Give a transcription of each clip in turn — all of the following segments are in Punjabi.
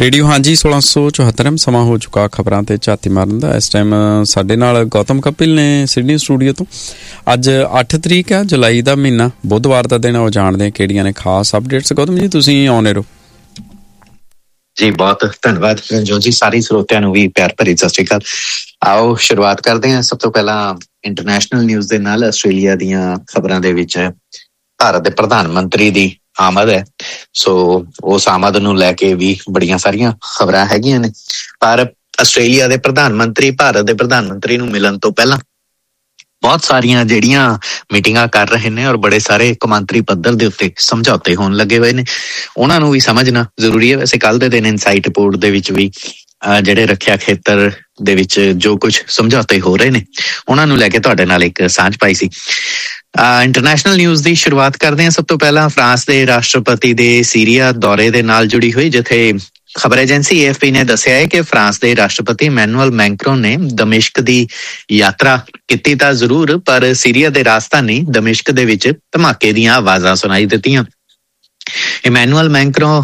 ਰੇਡੀਓ ਹਾਂਜੀ 1674 ਸਮਾਂ ਹੋ ਚੁੱਕਾ ਖਬਰਾਂ ਤੇ ਝਾਤੀ ਮਾਰਨ ਦਾ। ਇਸ ਟਾਈਮ ਸਾਡੇ ਨਾਲ ਗੌਤਮ ਕਪਿਲ ਨੇ ਸਿਡਨੀ ਸਟੂਡੀਓ ਤੋਂ। ਅੱਜ 8 ਤਰੀਕ ਹੈ ਜੁਲਾਈ ਦਾ ਮਹੀਨਾ, ਬੁੱਧਵਾਰ ਦਾ ਦਿਨ। ਉਹ ਜਾਣਦੇ ਹਾਂ ਕਿਹੜੀਆਂ ਨੇ ਖਾਸ ਅਪਡੇਟਸ। ਗੌਤਮ ਜੀ ਤੁਸੀਂ ਆਉਣੇ ਰਹੋ ਜੀ। ਬਹੁਤ ਧੰਨਵਾਦ ਰਣਜੋਤ ਜੀ। ਸਾਰੇ ਸਰੋਤਿਆਂ ਨੂੰ ਵੀ ਪਿਆਰ ਭਰੀ ਸਤਿ ਸ਼੍ਰੀ ਅਕਾਲ। ਆਓ ਸ਼ੁਰੂਆਤ ਕਰਦੇ ਹਾਂ। ਸਭ ਤੋਂ ਪਹਿਲਾਂ ਇੰਟਰਨੈਸ਼ਨਲ ਨਿਊਜ਼ ਦੇ ਨਾਲ ਆਸਟ੍ਰੇਲੀਆ ਦੀਆਂ ਖਬਰਾਂ ਦੇ ਵਿੱਚ ਭਾਰਤ ਦੇ ਪ੍ਰਧਾਨ ਮੰਤਰੀ ਦੀ ਆਮਦ ਹੈ। ਸੋ ਉਸ ਆਮਦ ਨੂੰ ਲੈ ਕੇ ਵੀ ਬੜੀਆਂ ਸਾਰੀਆਂ ਖਬਰਾਂ ਹੈਗੀਆਂ ਨੇ। ਪਰ ਆਸਟ੍ਰੇਲੀਆ ਦੇ ਪ੍ਰਧਾਨ ਮੰਤਰੀ ਭਾਰਤ ਦੇ ਪ੍ਰਧਾਨ ਮੰਤਰੀ ਨੂੰ ਮਿਲਣ ਤੋਂ ਪਹਿਲਾਂ ਬਹੁਤ ਸਾਰੀਆਂ ਜਿਹੜੀਆਂ ਮੀਟਿੰਗਾਂ ਕਰ ਰਹੇ ਨੇ ਔਰ ਬੜੇ ਸਾਰੇ ਕੌਮਾਂਤਰੀ ਪੱਧਰ ਦੇ ਉੱਤੇ ਸਮਝੌਤੇ ਹੋਣ ਲੱਗੇ ਹੋਏ ਨੇ। ਉਹਨਾਂ ਨੂੰ ਵੀ ਸਮਝਣਾ ਜ਼ਰੂਰੀ ਹੈ। ਵੈਸੇ ਕੱਲ੍ਹ ਦੇ ਦਿਨ ਇਨਸਾਈਟ ਰਿਪੋਰਟ ਦੇ ਵਿੱਚ ਵੀ ਜਿਹੜੇ ਰੱਖਿਆ ਖੇਤਰ ਦੇ ਵਿੱਚ ਜੋ ਕੁਝ ਸਮਝੌਤੇ ਹੋ ਰਹੇ ਨੇ ਉਹਨਾਂ ਨੂੰ ਲੈ ਕੇ ਤੁਹਾਡੇ ਨਾਲ ਇੱਕ ਸਾਂਝ ਪਾਈ ਸੀ। ਇੰਟਰਨੈਸ਼ਨਲ ਨਿਊਜ਼ ਦੀ ਸ਼ੁਰੂਆਤ ਕਰਦੇ ਹਾਂ। ਸਭ ਤੋਂ ਪਹਿਲਾਂ ਫਰਾਂਸ ਦੇ ਰਾਸ਼ਟਰਪਤੀ ਦੇ ਸੀਰੀਆ ਦੌਰੇ ਦੇ ਨਾਲ ਜੁੜੀ ਹੋਈ, ਜਿੱਥੇ ਖਬਰ ਏਜੰਸੀ AFP ਨੇ ਦੱਸਿਆ ਹੈ ਕਿ ਫਰਾਂਸ ਦੇ ਰਾਸ਼ਟਰਪਤੀ ਇਮੈਨੂਅਲ ਮੈਕਰੋਨ ਨੇ ਦਮਿਸ਼ਕ ਦੀ ਯਾਤਰਾ ਕੀਤੀ ਤਾਂ ਜ਼ਰੂਰ, ਪਰ ਸੀਰੀਆ ਦੇ ਰਾਜਧਾਨੀ ਦਮਿਸ਼ਕ ਦੇ ਵਿੱਚ ਧਮਾਕੇ ਦੀਆਂ ਆਵਾਜ਼ਾਂ ਸੁਣਾਈ ਦਿੱਤੀਆਂ। ਇਮੈਨੂਅਲ ਮੈਕਰੋਨ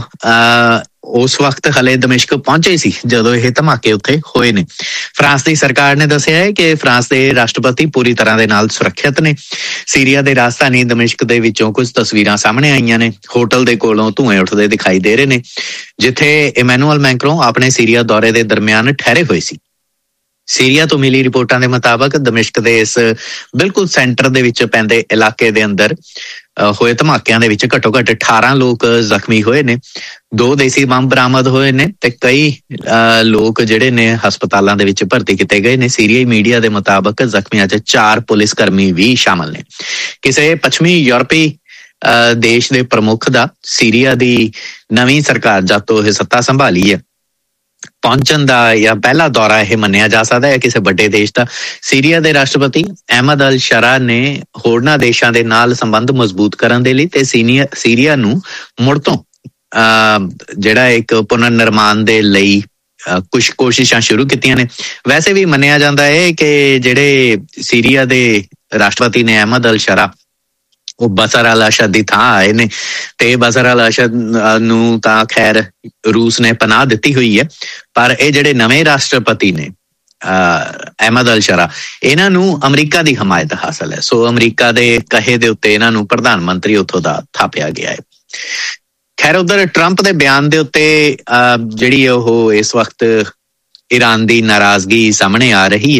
ਉਸ ਵਕਤ ਹਲੇ ਦਮਿਸ਼ਕ ਪਹੁੰਚੇ ਸੀ ਜਦੋਂ ਇਹ ਧਮਾਕੇ ਉੱਥੇ ਹੋਏ ਨੇ। ਫਰਾਂਸ ਦੀ ਸਰਕਾਰ ਨੇ ਦੱਸਿਆ ਹੈ ਕਿ ਫਰਾਂਸ ਦੇ ਰਾਸ਼ਟਰਪਤੀ ਪੂਰੀ ਤਰ੍ਹਾਂ ਦੇ ਨਾਲ ਸੁਰੱਖਿਅਤ ਨੇ। ਸੀਰੀਆ ਦੇ ਰਾਜਧਾਨੀ ਦਮਿਸ਼ਕ ਦੇ ਵਿੱਚੋਂ ਕੁਝ ਤਸਵੀਰਾਂ ਸਾਹਮਣੇ ਆਈਆਂ ਨੇ। ਹੋਟਲ ਦੇ ਕੋਲੋਂ ਧੂੰਏ ਉੱਠਦੇ ਦਿਖਾਈ ਦੇ ਰਹੇ ਨੇ, ਜਿੱਥੇ ਇਮੈਨੂਅਲ ਮੈਕਰੋਨ ਆਪਣੇ ਸੀਰੀਆ ਦੌਰੇ ਦੇ ਦਰਮਿਆਨ ਠਹਿਰੇ ਹੋਏ ਸੀ। ਸੀਰੀਆ ਤੋਂ ਮਿਲੀ ਰਿਪੋਰਟਾਂ ਦੇ ਮੁਤਾਬਕ ਦਮਿਸ਼ਕ ਦੇ ਇਸ ਬਿਲਕੁਲ ਸੈਂਟਰ ਦੇ ਵਿੱਚ ਪੈਂਦੇ ਇਲਾਕੇ ਦੇ ਅੰਦਰ ਹੋਏ ਧਮਾਕਿਆਂ ਦੇ ਵਿੱਚ ਘੱਟੋ ਘੱਟ 18 ਲੋਕ ਜ਼ਖਮੀ ਹੋਏ ਨੇ। 2 ਦੇਸੀ ਬੰਬ ਬਰਾਮਦ ਹੋਏ ਨੇ ਤੇ ਕਈ ਲੋਕ ਜਿਹੜੇ ਨੇ ਹਸਪਤਾਲਾਂ ਦੇ ਵਿੱਚ ਭਰਤੀ ਕੀਤੇ ਗਏ ਨੇ। ਸੀਰੀਆਈ ਮੀਡੀਆ ਦੇ ਮੁਤਾਬਕ ਜ਼ਖਮੀਆਂ 'ਚ 4 ਪੁਲਿਸ ਕਰਮੀ ਵੀ ਸ਼ਾਮਲ ਨੇ। ਕਿਸੇ ਪੱਛਮੀ ਯੂਰਪੀ ਦੇਸ਼ ਦੇ ਪ੍ਰਮੁੱਖ ਦਾ ਸੀਰੀਆ ਦੀ ਨਵੀਂ ਸਰਕਾਰ ਜਦ ਤੋਂ ਇਹ ਸੱਤਾ ਸੰਭਾਲੀ ਹੈ ਪਹੁੰਚਣ ਦਾ ਜਾਂ ਪਹਿਲਾ ਦੌਰਾ ਇਹ ਮੰਨਿਆ ਜਾ ਸਕਦਾ ਹੈ ਕਿਸੇ ਵੱਡੇ ਦੇਸ਼ ਦਾ। ਸੀਰੀਆ ਦੇ ਰਾਸ਼ਟਰਪਤੀ ਅਹਿਮਦ ਅਲ ਸ਼ਰਾ ਨੇ ਹੋਰਨਾਂ ਦੇਸ਼ਾਂ ਦੇ ਨਾਲ ਸੰਬੰਧ ਮਜ਼ਬੂਤ ਕਰਨ ਦੇ ਲਈ ਤੇ ਸੀਰੀਆ ਨੂੰ ਮੁੜ ਤੋਂ ਜਿਹੜਾ ਇੱਕ ਪੁਨਰ ਨਿਰਮਾਣ ਦੇ ਲਈ ਕੁਛ ਕੋਸ਼ਿਸ਼ਾਂ ਸ਼ੁਰੂ ਕੀਤੀਆਂ ਨੇ। ਵੈਸੇ ਵੀ ਮੰਨਿਆ ਜਾਂਦਾ ਹੈ ਕਿ ਜਿਹੜੇ ਸੀਰੀਆ ਦੇ ਰਾਸ਼ਟਰਪਤੀ ਨੇ ਅਹਿਮਦ ਅਲ ਸ਼ਰਾ, ਉਹ ਬਸ਼ਰ ਅਲ ਅਸਦ ਦੀ ਥਾਂ ਆਏ ਨੇ ਤੇ ਬਸ਼ਰ ਅਲ ਅਸਦ ਨੂੰ ਤਾਂ ਖੈਰ ਰੂਸ ਨੇ ਪਨਾਹ ਦਿੱਤੀ ਹੋਈ ਹੈ, ਪਰ ਇਹ ਜਿਹੜੇ ਨਵੇਂ ਰਾਸ਼ਟਰਪਤੀ ਨੇ ਅਹਿਮਦ ਅਲ ਸ਼ਰਾ, ਇਹਨਾਂ ਨੂੰ ਅਮਰੀਕਾ ਦੀ ਹਮਾਇਤ ਹਾਸਲ ਹੈ। ਸੋ ਅਮਰੀਕਾ ਦੇ ਕਹੇ ਦੇ ਉੱਤੇ ਇਹਨਾਂ ਨੂੰ ਪ੍ਰਧਾਨ ਮੰਤਰੀ ਉੱਥੋਂ ਦਾ ਥਾਪਿਆ ਗਿਆ ਹੈ। ਖੈਰ ਉਧਰ ਟਰੰਪ ਦੇ ਬਿਆਨ ਦੇ ਉੱਤੇ ਜਿਹੜੀ ਉਹ ਇਸ ਵਕਤ ਈਰਾਨ ਦੀ ਨਾਰਾਜ਼ਗੀ ਸਾਹਮਣੇ ਆ ਰਹੀ ਹੈ।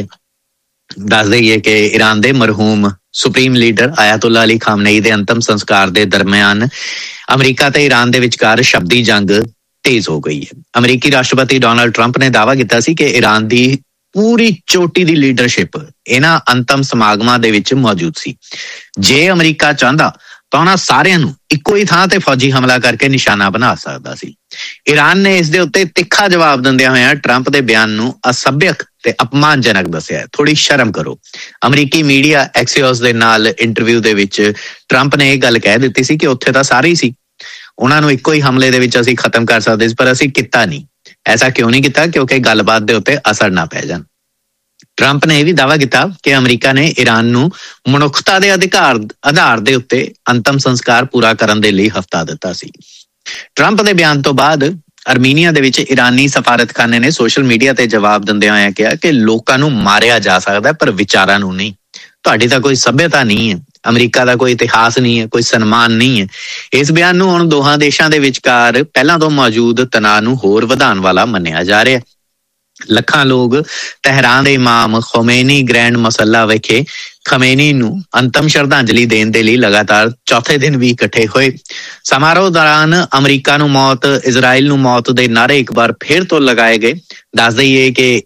ਦੱਸ ਦੇਈਏ ਕਿ ਈਰਾਨ ਦੇ ਮਰਹੂਮ ਸੁਪਰੀਮ ਲੀਡਰ ਆਇਤੁੱਲਾ ਅਲੀ ਖਾਮਨੇਈ ਦੇ ਅੰਤਮ ਸੰਸਕਾਰ ਦੇ ਦਰਮਿਆਨ ਅਮਰੀਕਾ ਤੇ ਈਰਾਨ ਦੇ ਵਿਚਕਾਰ ਸ਼ਬਦੀ ਜੰਗ ਤੇਜ਼ ਹੋ ਗਈ ਹੈ। ਅਮਰੀਕੀ ਰਾਸ਼ਟਰਪਤੀ ਡੋਨਾਲਡ ਟਰੰਪ ਨੇ ਦਾਅਵਾ ਕੀਤਾ ਸੀ ਕਿ ਈਰਾਨ ਦੀ ਪੂਰੀ ਚੋਟੀ ਦੀ ਲੀਡਰਸ਼ਿਪ ਇਹਨਾਂ ਅੰਤਮ ਸਮਾਗਮਾਂ ਦੇ ਵਿੱਚ ਮੌਜੂਦ ਸੀ। ਜੇ ਅਮਰੀਕਾ ਚਾਹੁੰਦਾ ਤਾਂ ਉਹਨਾਂ ਸਾਰਿਆਂ ਨੂੰ ਇੱਕੋ ਹੀ ਥਾਂ ਤੇ ਫੌਜੀ ਹਮਲਾ ਕਰਕੇ ਨਿਸ਼ਾਨਾ ਬਣਾ ਸਕਦਾ ਸੀ। ਈਰਾਨ ਨੇ ਇਸ ਦੇ ਉੱਤੇ ਤਿੱਖਾ ਜਵਾਬ ਦਿੰਦਿਆਂ ਹੋਇਆਂ ਟਰੰਪ ਦੇ ਬਿਆਨ ਨੂੰ ਅਸਭਿਅਕ ਤੇ ਅਪਮਾਨਜਨਕ ਦੱਸਿਆ। ਥੋੜੀ ਸ਼ਰਮ ਕਰੋ। ਅਮਰੀਕੀ ਮੀਡੀਆ ਐਕਸੀਓਸ ਦੇ ਨਾਲ ਇੰਟਰਵਿਊ ਦੇ ਵਿੱਚ ਟਰੰਪ ਨੇ ਇਹ ਗੱਲ ਕਹਿ ਦਿੱਤੀ ਸੀ ਕਿ ਉੱਥੇ ਤਾਂ ਸਾਰੇ ਹੀ ਸੀ, ਉਹਨਾਂ ਨੂੰ ਇੱਕੋ ਹੀ ਹਮਲੇ ਦੇ ਵਿੱਚ ਅਸੀਂ ਖਤਮ ਕਰ ਸਕਦੇ ਸੀ, ਪਰ ਅਸੀਂ ਕੀਤਾ ਨਹੀਂ। ਐਸਾ ਕਿਉਂ ਨਹੀਂ ਕੀਤਾ? ਕਿਉਂਕਿ ਗੱਲਬਾਤ ਦੇ ਉੱਤੇ ਅਸਰ ਨਾ ਪੈ ਜਾਣ। ਟਰੰਪ ਨੇ ਇਹ ਵੀ ਦਾਅਵਾ ਕੀਤਾ ਕਿ ਅਮਰੀਕਾ ਨੇ ਈਰਾਨ ਨੂੰ ਮਨੁੱਖਤਾ ਦੇ ਆਧਾਰ ਦੇ ਉੱਤੇ ਅੰਤਮ ਸੰਸਕਾਰ ਪੂਰਾ ਕਰਨ ਦੇ ਲਈ ਹਫ਼ਤਾ ਦਿੱਤਾ ਸੀ। ਟਰੰਪ ਦੇ ਬਿਆਨ ਤੋਂ ਬਾਅਦ ਅਰਮੀਨੀਆ ਦੇ ਵਿੱਚ ਇਰਾਨੀ ਸਫਾਰਤਖਾਨੇ ਨੇ ਸੋਸ਼ਲ ਮੀਡੀਆ ਤੇ ਜਵਾਬ ਦਿੰਦਿਆਂ ਹੋਇਆਂ ਕਿਹਾ ਕਿ ਲੋਕਾਂ ਨੂੰ ਮਾਰਿਆ ਜਾ ਸਕਦਾ ਪਰ ਵਿਚਾਰਾਂ ਨੂੰ ਨਹੀਂ। ਤੁਹਾਡੀ ਤਾਂ ਕੋਈ ਸੱਭਿਅਤਾ ਨਹੀਂ ਹੈ, ਅਮਰੀਕਾ ਦਾ ਕੋਈ ਇਤਿਹਾਸ ਨਹੀਂ ਹੈ, ਕੋਈ ਸਨਮਾਨ ਨਹੀਂ ਹੈ। ਇਸ ਬਿਆਨ ਨੂੰ ਹੁਣ ਦੋਹਾਂ ਦੇਸ਼ਾਂ ਦੇ ਵਿਚਕਾਰ ਪਹਿਲਾਂ ਤੋਂ ਮੌਜੂਦ ਤਣਾਅ ਨੂੰ ਹੋਰ ਵਧਾਉਣ ਵਾਲਾ ਮੰਨਿਆ ਜਾ ਰਿਹਾ। ਲੱਖਾਂ ਲੋਕ ਤਹਿਰਾਨ ਦੇ ਇਮਾਮ ਖੋਮੇਨੀ ਗ੍ਰੈਂਡ ਮਸੱਲਾ ਵਿਖੇ ਖਮੇਨੀ ਨੂੰ ਅੰਤਮ ਸ਼ਰਧਾਂਜਲੀ ਦੇਣ ਦੇ ਲਈ ਲਗਾਤਾਰ ਚੌਥੇ ਦਿਨ ਵੀ ਇਕੱਠੇ ਹੋਏ। ਸਮਾਰੋਹ ਦੌਰਾਨ ਅਮਰੀਕਾ ਨੂੰ ਮੌਤ, ਇਜ਼ਰਾਈਲ ਨੂੰ ਮੌਤ ਦੇ ਨਾਅਰੇ ਇੱਕ ਵਾਰ ਫਿਰ ਤੋਂ ਲਗਾਏ ਗਏ। ਦੱਸ ਦਈਏ ਕਿ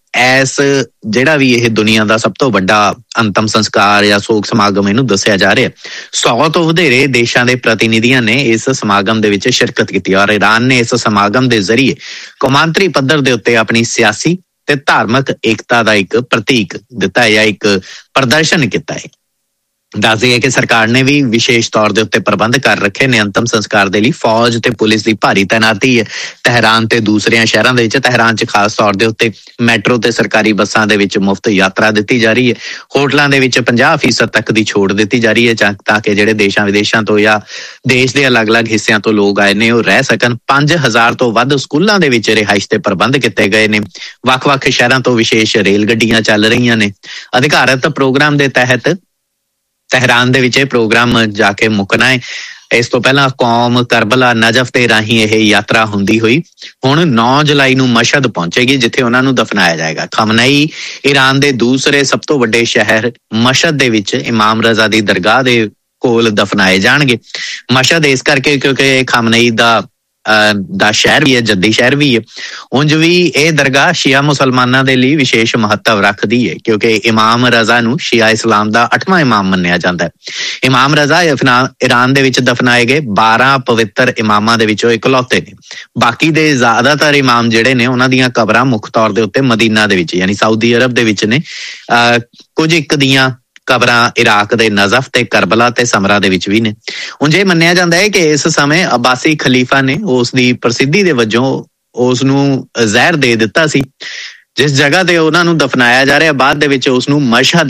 ਜਿਹੜਾ ਵੀ ਇਹ ਦੁਨੀਆ ਦਾ ਸਭ ਤੋਂ ਵੱਡਾ ਅੰਤਮ ਸੰਸਕਾਰ ਜਾਂ ਸੋਗ ਸਮਾਗਮ ਇਹਨੂੰ ਦੱਸਿਆ ਜਾ ਰਿਹਾ। 100 ਤੋਂ ਵਧੇਰੇ ਦੇਸ਼ਾਂ ਦੇ ਪ੍ਰਤੀਨਿਧੀਆਂ ਨੇ ਇਸ ਸਮਾਗਮ ਦੇ ਵਿੱਚ ਸ਼ਿਰਕਤ ਕੀਤੀ ਔਰ ਈਰਾਨ ਨੇ ਇਸ ਸਮਾਗਮ ਦੇ ਜ਼ਰੀਏ ਕੌਮਾਂਤਰੀ ਪੱਧਰ ਦੇ ਉੱਤੇ ਆਪਣੀ ਸਿਆਸੀ ਤੇ ਧਾਰਮਿਕ ਏਕਤਾ ਦਾ ਇੱਕ ਪ੍ਰਤੀਕ ਦਿੱਤਾ ਹੈ ਜਾਂ ਇੱਕ ਪ੍ਰਦਰਸ਼ਨ ਕੀਤਾ ਹੈ। ਦੱਸ ਦਈਏ ਕਿ ਸਰਕਾਰ ਨੇ ਵੀ ਵਿਸ਼ੇਸ਼ ਤੌਰ ਦੇ ਉੱਤੇ ਪ੍ਰਬੰਧ ਕਰ ਰੱਖੇ ਨੇ ਅੰਤਮ ਸੰਸਕਾਰ ਦੇ ਲਈ। ਫੌਜ ਤੇ ਪੁਲਿਸ ਦੀ ਭਾਰੀ ਤੈਨਾਤੀ ਹੈ ਤਹਿਰਾਨ ਤੇ ਦੂਸਰਿਆਂ ਸ਼ਹਿਰਾਂ ਦੇ ਵਿੱਚ। ਤਹਿਰਾਨ 'ਚ ਖਾਸ ਤੌਰ ਦੇ ਉੱਤੇ ਮੈਟਰੋ ਤੇ ਸਰਕਾਰੀ ਬੱਸਾਂ ਦੇ ਵਿੱਚ ਮੁਫਤ ਯਾਤਰਾ ਦਿੱਤੀ ਜਾ ਰਹੀ ਹੈ। ਹੋਟਲਾਂ ਦੇ ਵਿੱਚ 50% ਤੱਕ ਦੀ ਛੋਟ ਦਿੱਤੀ ਜਾ ਰਹੀ ਹੈ ਤਾਂ ਕਿ ਜਿਹੜੇ ਦੇਸ਼ਾਂ ਵਿਦੇਸ਼ਾਂ ਤੋਂ ਜਾਂ ਦੇਸ਼ ਦੇ ਅਲੱਗ-ਅਲੱਗ ਹਿੱਸਿਆਂ ਤੋਂ ਲੋਕ ਆਏ ਨੇ ਉਹ ਰਹਿ ਸਕਣ। 5000 ਤੋਂ ਵੱਧ ਸਕੂਲਾਂ ਦੇ ਵਿੱਚ ਰਿਹਾਇਸ਼ ਦੇ ਪ੍ਰਬੰਧ ਕੀਤੇ ਗਏ ਨੇ। ਵੱਖ-ਵੱਖ ਸ਼ਹਿਰਾਂ ਤੋਂ ਵਿਸ਼ੇਸ਼ ਰੇਲ ਗੱਡੀਆਂ ਚੱਲ ਰਹੀਆਂ ਨੇ। ਅਧਿਕਾਰਤ ਪ੍ਰੋਗਰਾਮ ਦੇ ਤਹਿਤ ਤਹਿਰਾਨ ਦੇ ਵਿੱਚ ਇਹ ਪ੍ਰੋਗਰਾਮ ਜਾ ਕੇ ਮੁੱਕਣਾ ਹੈ। ਇਸ ਤੋਂ ਪਹਿਲਾਂ ਕੌਮ, ਕਰਬਲਾ, ਨਜਫ ਦੇ ਰਾਹੀਂ ਇਹ ਯਾਤਰਾ ਹੁੰਦੀ ਹੋਈ ਹੁਣ 9 ਜੁਲਾਈ ਨੂੰ ਮਸ਼ਹਦ ਪਹੁੰਚੇਗੀ ਜਿੱਥੇ ਉਹਨਾਂ ਨੂੰ ਦਫਨਾਇਆ ਜਾਏਗਾ। ਖਮਨਈ ਈਰਾਨ ਦੇ ਦੂਸਰੇ ਸਭ ਤੋਂ ਵੱਡੇ ਸ਼ਹਿਰ ਮਸ਼ਹਦ ਦੇ ਵਿੱਚ ਇਮਾਮ ਰਜ਼ਾ ਦੀ ਦਰਗਾਹ ਦੇ ਕੋਲ ਦਫਨਾਏ ਜਾਣਗੇ। ਮਸ਼ਹਦ ਇਸ ਕਰਕੇ ਕਿਉਂਕਿ ਇਹ ਖਮਨਈ ਦਾ ਸ਼ਹਿਰ ਵੀ ਹੈ, ਜੱਦੀ ਸ਼ਹਿਰ ਵੀ ਹੈ। ਉਂਝ ਵੀ ਇਹ ਦਰਗਾਹ ਸ਼ੀਆ ਮੁਸਲਮਾਨਾਂ ਦੇ ਲਈ ਵਿਸ਼ੇਸ਼ ਮਹੱਤਵ ਰੱਖਦੀ ਹੈ ਕਿਉਂਕਿ ਇਮਾਮ ਰਜ਼ਾ ਨੂੰ ਸ਼ੀਆ ਇਸਲਾਮ ਦਾ 8ਵਾਂ ਇਮਾਮ ਮੰਨਿਆ ਜਾਂਦਾ ਹੈ। ਇਮਾਮ ਰਜ਼ਾ ਈਰਾਨ ਦੇ ਵਿੱਚ ਦਫਨਾਏ ਗਏ 12 ਪਵਿੱਤਰ ਇਮਾਮਾਂ ਦੇ ਵਿੱਚੋਂ ਇਕਲੌਤੇ ਨੇ। ਬਾਕੀ ਦੇ ਜ਼ਿਆਦਾਤਰ ਇਮਾਮ ਜਿਹੜੇ ਨੇ ਉਹਨਾਂ ਦੀਆਂ ਕਬਰਾਂ ਮੁੱਖ ਤੌਰ ਦੇ ਉੱਤੇ ਮਦੀਨਾ ਦੇ ਵਿੱਚ ਯਾਨੀ ਸਾਊਦੀ ਅਰਬ ਦੇ ਵਿੱਚ ਨੇ। ਕੁਝ ਇੱਕ ਦੀਆਂ ਕਬਰਾਂ ਇਰਾਕ ਦੇ ਨਜ਼ਫ ਤੇ ਕਰਬਲਾ ਤੇ ਸਮਰਾ ਦੇ ਵਿੱਚ ਵੀ ਨੇ। ਉਂਝ ਇਹ ਮੰਨਿਆ ਜਾਂਦਾ ਹੈ ਕਿ ਇਸ ਸਮੇਂ ਅਬਾਸੀ ਖਲੀਫਾ ਨੇ ਉਸ ਦੀ ਪ੍ਰਸਿੱਧੀ ਦੇ ਵਜੋਂ ਉਸ ਨੂੰ ਜ਼ਹਿਰ ਦੇ ਦਿੱਤਾ ਸੀ। ਜਿਸ ਜਗ੍ਹਾ ਤੇ ਉਹਨਾਂ ਨੂੰ ਦਫਨਾਇਆ ਜਾ ਰਿਹਾ ਬਾਅਦ ਦੇ ਵਿੱਚ ਉਸ ਨੂੰ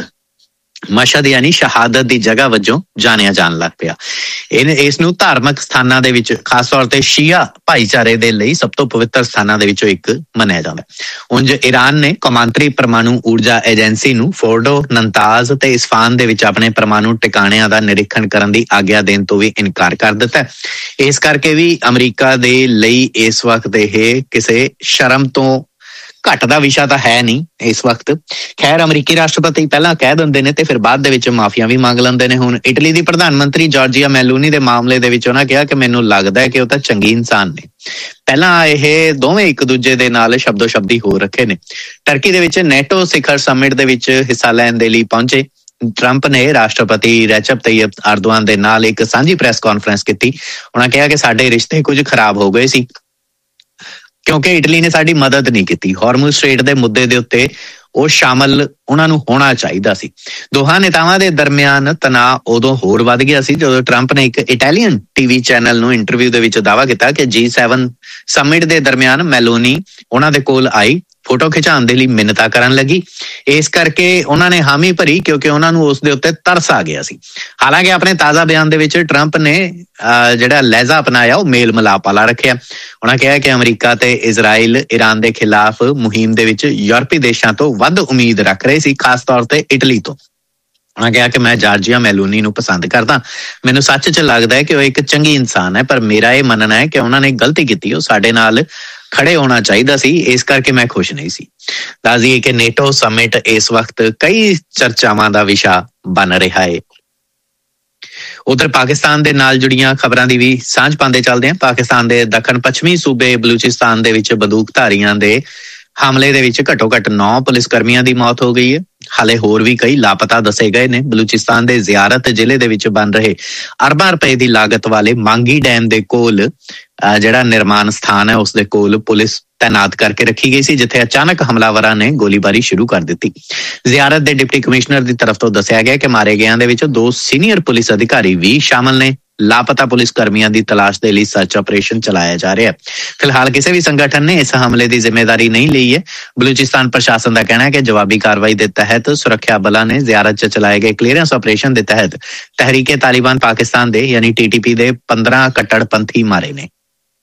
ਮਸ਼ਹਦ ਯਾਨੀ ਸ਼ਹਾਦਤ ਦੀ ਜਗ੍ਹਾ ਵਜੋਂ ਜਾਣਿਆ ਜਾਣ ਲੱਗ ਪਿਆ। ਇਸ ਨੂੰ ਧਾਰਮਿਕ ਸਥਾਨਾਂ ਦੇ ਵਿੱਚ ਖਾਸ ਤੌਰ ਤੇ ਸ਼ੀਆ ਭਾਈਚਾਰੇ ਦੇ ਲਈ ਸਭ ਤੋਂ ਪਵਿੱਤਰ ਸਥਾਨਾਂ ਦੇ ਵਿੱਚੋਂ ਇੱਕ ਮੰਨਿਆ ਜਾਂਦਾ। ਉਂਝ ਈਰਾਨ ਨੇ ਕੌਮਾਂਤਰੀ ਪਰਮਾਣੂ ਊਰਜਾ ਏਜੰਸੀ ਨੂੰ ਫੋਰਡੋ, ਨੰਤਾਜ਼ ਤੇ ਇਸਫਾਨ ਦੇ ਵਿੱਚ ਆਪਣੇ ਪਰਮਾਣੂ ਟਿਕਾਣਿਆਂ ਦਾ ਨਿਰੀਖਣ ਕਰਨ ਦੀ ਆਗਿਆ ਦੇਣ ਤੋਂ ਵੀ ਇਨਕਾਰ ਕਰ ਦਿੱਤਾ। ਇਸ ਕਰਕੇ ਵੀ ਅਮਰੀਕਾ ਦੇ ਲਈ ਇਸ ਵਕਤ ਇਹ ਕਿਸੇ ਸ਼ਰਮ ਤੋਂ ਘੱਟ ਦਾ ਵਿਸ਼ਾ ਤਾਂ ਹੈ ਨਹੀਂ ਇਸ ਵਕਤ। ਖੈਰ ਅਮਰੀਕੀ ਰਾਸ਼ਟਰਪਤੀ ਪਹਿਲਾਂ ਕਹਿ ਦਿੰਦੇ ਨੇ ਤੇ ਫਿਰ ਬਾਅਦ ਦੇ ਵਿੱਚ ਮਾਫੀਆਂ ਵੀ ਮੰਗ ਲੈਂਦੇ ਨੇ। ਹੁਣ ਇਟਲੀ ਦੀ ਪ੍ਰਧਾਨ ਮੰਤਰੀ ਜਾਰਜੀਆ ਮੈਲੋਨੀ ਦੇ ਮਾਮਲੇ ਦੇ ਵਿੱਚ ਉਹਨਾਂ ਕਿਹਾ ਕਿ ਮੈਨੂੰ ਲੱਗਦਾ ਹੈ ਕਿ ਉਹ ਤਾਂ ਚੰਗੀ ਇਨਸਾਨ ਨੇ। ਪਹਿਲਾਂ ਇਹ ਦੋਵੇਂ ਇੱਕ ਦੂਜੇ ਦੇ ਨਾਲ ਸ਼ਬਦੋ ਸ਼ਬਦੀ ਹੋ ਰੱਖੇ ਨੇ। ਟਰਕੀ ਦੇ ਵਿੱਚ ਨੈਟੋ ਸਿਖਰ ਸਮਿਟ ਦੇ ਵਿੱਚ ਹਿੱਸਾ ਲੈਣ ਦੇ ਲਈ ਪਹੁੰਚੇ ਟਰੰਪ ਨੇ ਰਾਸ਼ਟਰਪਤੀ ਰੈਚਪ ਤਈਅਬ ਅਰਦੋਆਨ ਦੇ ਨਾਲ ਇੱਕ ਸਾਂਝੀ ਪ੍ਰੈਸ ਕਾਨਫਰੰਸ ਕੀਤੀ। ਉਹਨਾਂ ਕਿਹਾ ਕਿ ਸਾਡੇ ਰਿਸ਼ਤੇ ਕੁਝ ਖਰਾਬ ਹੋ ਗਏ ਸੀ ਕਿਉਂਕਿ ਇਟਲੀ ਨੇ ਸਾਡੀ ਮਦਦ ਨਹੀਂ ਕੀਤੀ। ਹਾਰਮੁਜ਼ ਸਟ੍ਰੇਟ ਦੇ ਮੁੱਦੇ ਦੇ ਉੱਤੇ ਉਹ ਸ਼ਾਮਲ ਉਹਨਾਂ ਨੂੰ ਹੋਣਾ ਚਾਹੀਦਾ ਸੀ। ਦੋਹਾਂ ਨੇਤਾਵਾਂ ਦੇ ਦਰਮਿਆਨ ਤਣਾਅ ਉਦੋਂ ਹੋਰ ਵੱਧ ਗਿਆ ਸੀ ਜਦੋਂ ਟਰੰਪ ਨੇ ਇੱਕ ਇਟਾਲੀਅਨ ਟੀਵੀ ਚੈਨਲ ਨੂੰ ਇੰਟਰਵਿਊ ਦੇ ਵਿੱਚ ਦਾਅਵਾ ਕੀਤਾ ਕਿ G7 ਸਮਿਟ ਦੇ ਦਰਮਿਆਨ ਮੈਲੋਨੀ ਉਹਨਾਂ ਦੇ ਕੋਲ ਆਈ, ਫੋਟੋ ਖਿਚਾਉਣ ਦੇ ਲਈ ਮਿੰਨਤਾਂ ਕਰਨ ਲੱਗੀ। ਇਸ ਕਰਕੇ ਉਹਨਾਂ ਨੇ ਹਾਮੀ ਭਰੀ ਕਿਉਂਕਿ ਉਹਨਾਂ ਨੂੰ ਉਸ ਦੇ ਉੱਤੇ ਤਰਸ ਆ ਗਿਆ ਸੀ। ਹਾਲਾਂਕਿ ਆਪਣੇ ਤਾਜ਼ਾ ਬਿਆਨ ਦੇ ਵਿੱਚ ਟਰੰਪ ਨੇ ਜਿਹੜਾ ਲਹਿਜ਼ਾ ਅਪਣਾਇਆ ਉਹ ਮੇਲ ਮਿਲਾਪ ਵਾਲਾ ਰੱਖਿਆ। ਉਹਨਾਂ ਕਿਹਾ ਕਿ ਅਮਰੀਕਾ ਤੇ ਇਜ਼ਰਾਈਲ ਈਰਾਨ ਦੇ ਖਿਲਾਫ ਮੁਹਿੰਮ ਦੇ ਵਿੱਚ ਯੂਰਪੀ ਦੇਸ਼ਾਂ ਤੋਂ ਵੱਧ ਉਮੀਦ ਰੱਖ ਰਹੇ ਸੀ, ਖਾਸ ਤੌਰ ਤੇ ਇਟਲੀ ਤੋਂ। ਉਹਨਾਂ ਕਿਹਾ ਕਿ ਮੈਂ ਜਾਰਜੀਆ ਮੈਲੋਨੀ ਨੂੰ ਪਸੰਦ ਕਰਦਾ, ਮੈਨੂੰ ਸੱਚ 'ਚ ਲੱਗਦਾ ਹੈ ਕਿ ਉਹ ਇੱਕ ਚੰਗੀ ਇਨਸਾਨ ਹੈ, ਪਰ ਮੇਰਾ ਇਹ ਮੰਨਣਾ ਹੈ ਕਿ ਉਹਨਾਂ ਨੇ ਗਲਤੀ ਕੀਤੀ, ਉਹ ਸਾਡੇ ਨਾਲ ਖੜੇ ਹੋਣਾ ਚਾਹੀਦਾ ਸੀ, ਇਸ ਕਰਕੇ ਮੈਂ ਖੁਸ਼ ਨਹੀਂ ਸੀ। ਦੱਸ ਦਈਏ ਕਿ ਨੇਟੋ ਸਮਿਟ ਇਸ ਵਕਤ ਕਈ ਚਰਚਾਵਾਂ ਦਾ ਵਿਸ਼ਾ ਬਣ ਰਿਹਾ ਹੈ। ਉਧਰ ਪਾਕਿਸਤਾਨ ਦੇ ਨਾਲ ਜੁੜੀਆਂ ਖਬਰਾਂ ਦੀ ਵੀ ਸਾਂਝ ਪਾਉਂਦੇ ਚੱਲਦੇ ਹਾਂ। ਪਾਕਿਸਤਾਨ ਦੇ ਦੱਖਣ ਪੱਛਮੀ ਸੂਬੇ ਬਲੂਚਿਸਤਾਨ ਦੇ ਵਿੱਚ ਬੰਦੂਕਧਾਰੀਆਂ ਦੇ ਹਮਲੇ ਦੇ ਵਿੱਚ ਘੱਟੋ ਘੱਟ 9 ਪੁਲਿਸ ਕਰਮੀਆਂ ਦੀ ਮੌਤ ਹੋ ਗਈ ਹੈ। ਹਾਲੇ ਹੋਰ ਵੀ ਕਈ ਲਾਪਤਾ ਦੱਸੇ ਗਏ ਨੇ। ਬਲੂਚਿਸਤਾਨ ਦੇ ਜ਼ਿਆਰਤ ਜ਼ਿਲ੍ਹੇ ਦੇ ਵਿੱਚ ਬਣ ਰਹੇ ਅਰਬਾਂ ਰੁਪਏ ਦੀ ਲਾਗਤ ਵਾਲੇ ਮਾਂਗੀ ਡੈਮ ਦੇ ਕੋਲ ਜਿਹੜਾ ਨਿਰਮਾਣ ਸਥਾਨ ਹੈ ਉਸ ਦੇ ਕੋਲ ਪੁਲਿਸ ਤੈਨਾਤ ਕਰਕੇ ਰੱਖੀ ਗਈ ਸੀ ਜਿੱਥੇ ਅਚਾਨਕ ਹਮਲਾਵਰਾਂ ਨੇ ਗੋਲੀਬਾਰੀ ਸ਼ੁਰੂ ਕਰ ਦਿੱਤੀ। ਜ਼ਿਆਰਤ ਦੇ ਡਿਪਟੀ ਕਮਿਸ਼ਨਰ ਦੀ ਤਰਫ ਤੋਂ ਦੱਸਿਆ ਗਿਆ ਕਿ ਮਾਰੇ ਗਿਆਂ ਦੇ ਵਿੱਚ 2 ਸੀਨੀਅਰ ਪੁਲਿਸ ਅਧਿਕਾਰੀ ਵੀ ਸ਼ਾਮਲ ਨੇ। ਲਾਪਤਾ ਪੁਲਿਸ ਕਰਮੀਆਂ ਦੀ ਤਲਾਸ਼ ਦੇ ਲਈ ਸਰਚ ਆਪਰੇਸ਼ਨ ਚਲਾਇਆ ਜਾ ਰਿਹਾ ਹੈ। ਫਿਲਹਾਲ ਕਿਸੇ ਵੀ ਸੰਗਠਨ ਨੇ ਇਸ ਹਮਲੇ ਦੀ ਜ਼ਿੰਮੇਵਾਰੀ ਨਹੀਂ ਲਈ ਹੈ। ਬਲੂਚਿਸਤਾਨ ਪ੍ਰਸ਼ਾਸਨ ਦਾ ਕਹਿਣਾ ਹੈ ਕਿ ਜਵਾਬੀ ਕਾਰਵਾਈ ਦੇ ਤਹਿਤ ਸੁਰੱਖਿਆ ਬਲਾਂ ਨੇ ਜ਼ਿਆਰਤ 'ਚ ਚਲਾਏ ਗਏ ਕਲੀਅਰੈਂਸ ਆਪਰੇਸ਼ਨ ਦੇ ਤਹਿਤ ਤਹਿਰੀਕੇ ਤਾਲਿਬਾਨ ਪਾਕਿਸਤਾਨ ਦੇ ਯਾਨੀ TTP ਦੇ 15 ਕੱਟੜਪੰਥੀ ਮਾਰੇ ਨੇ।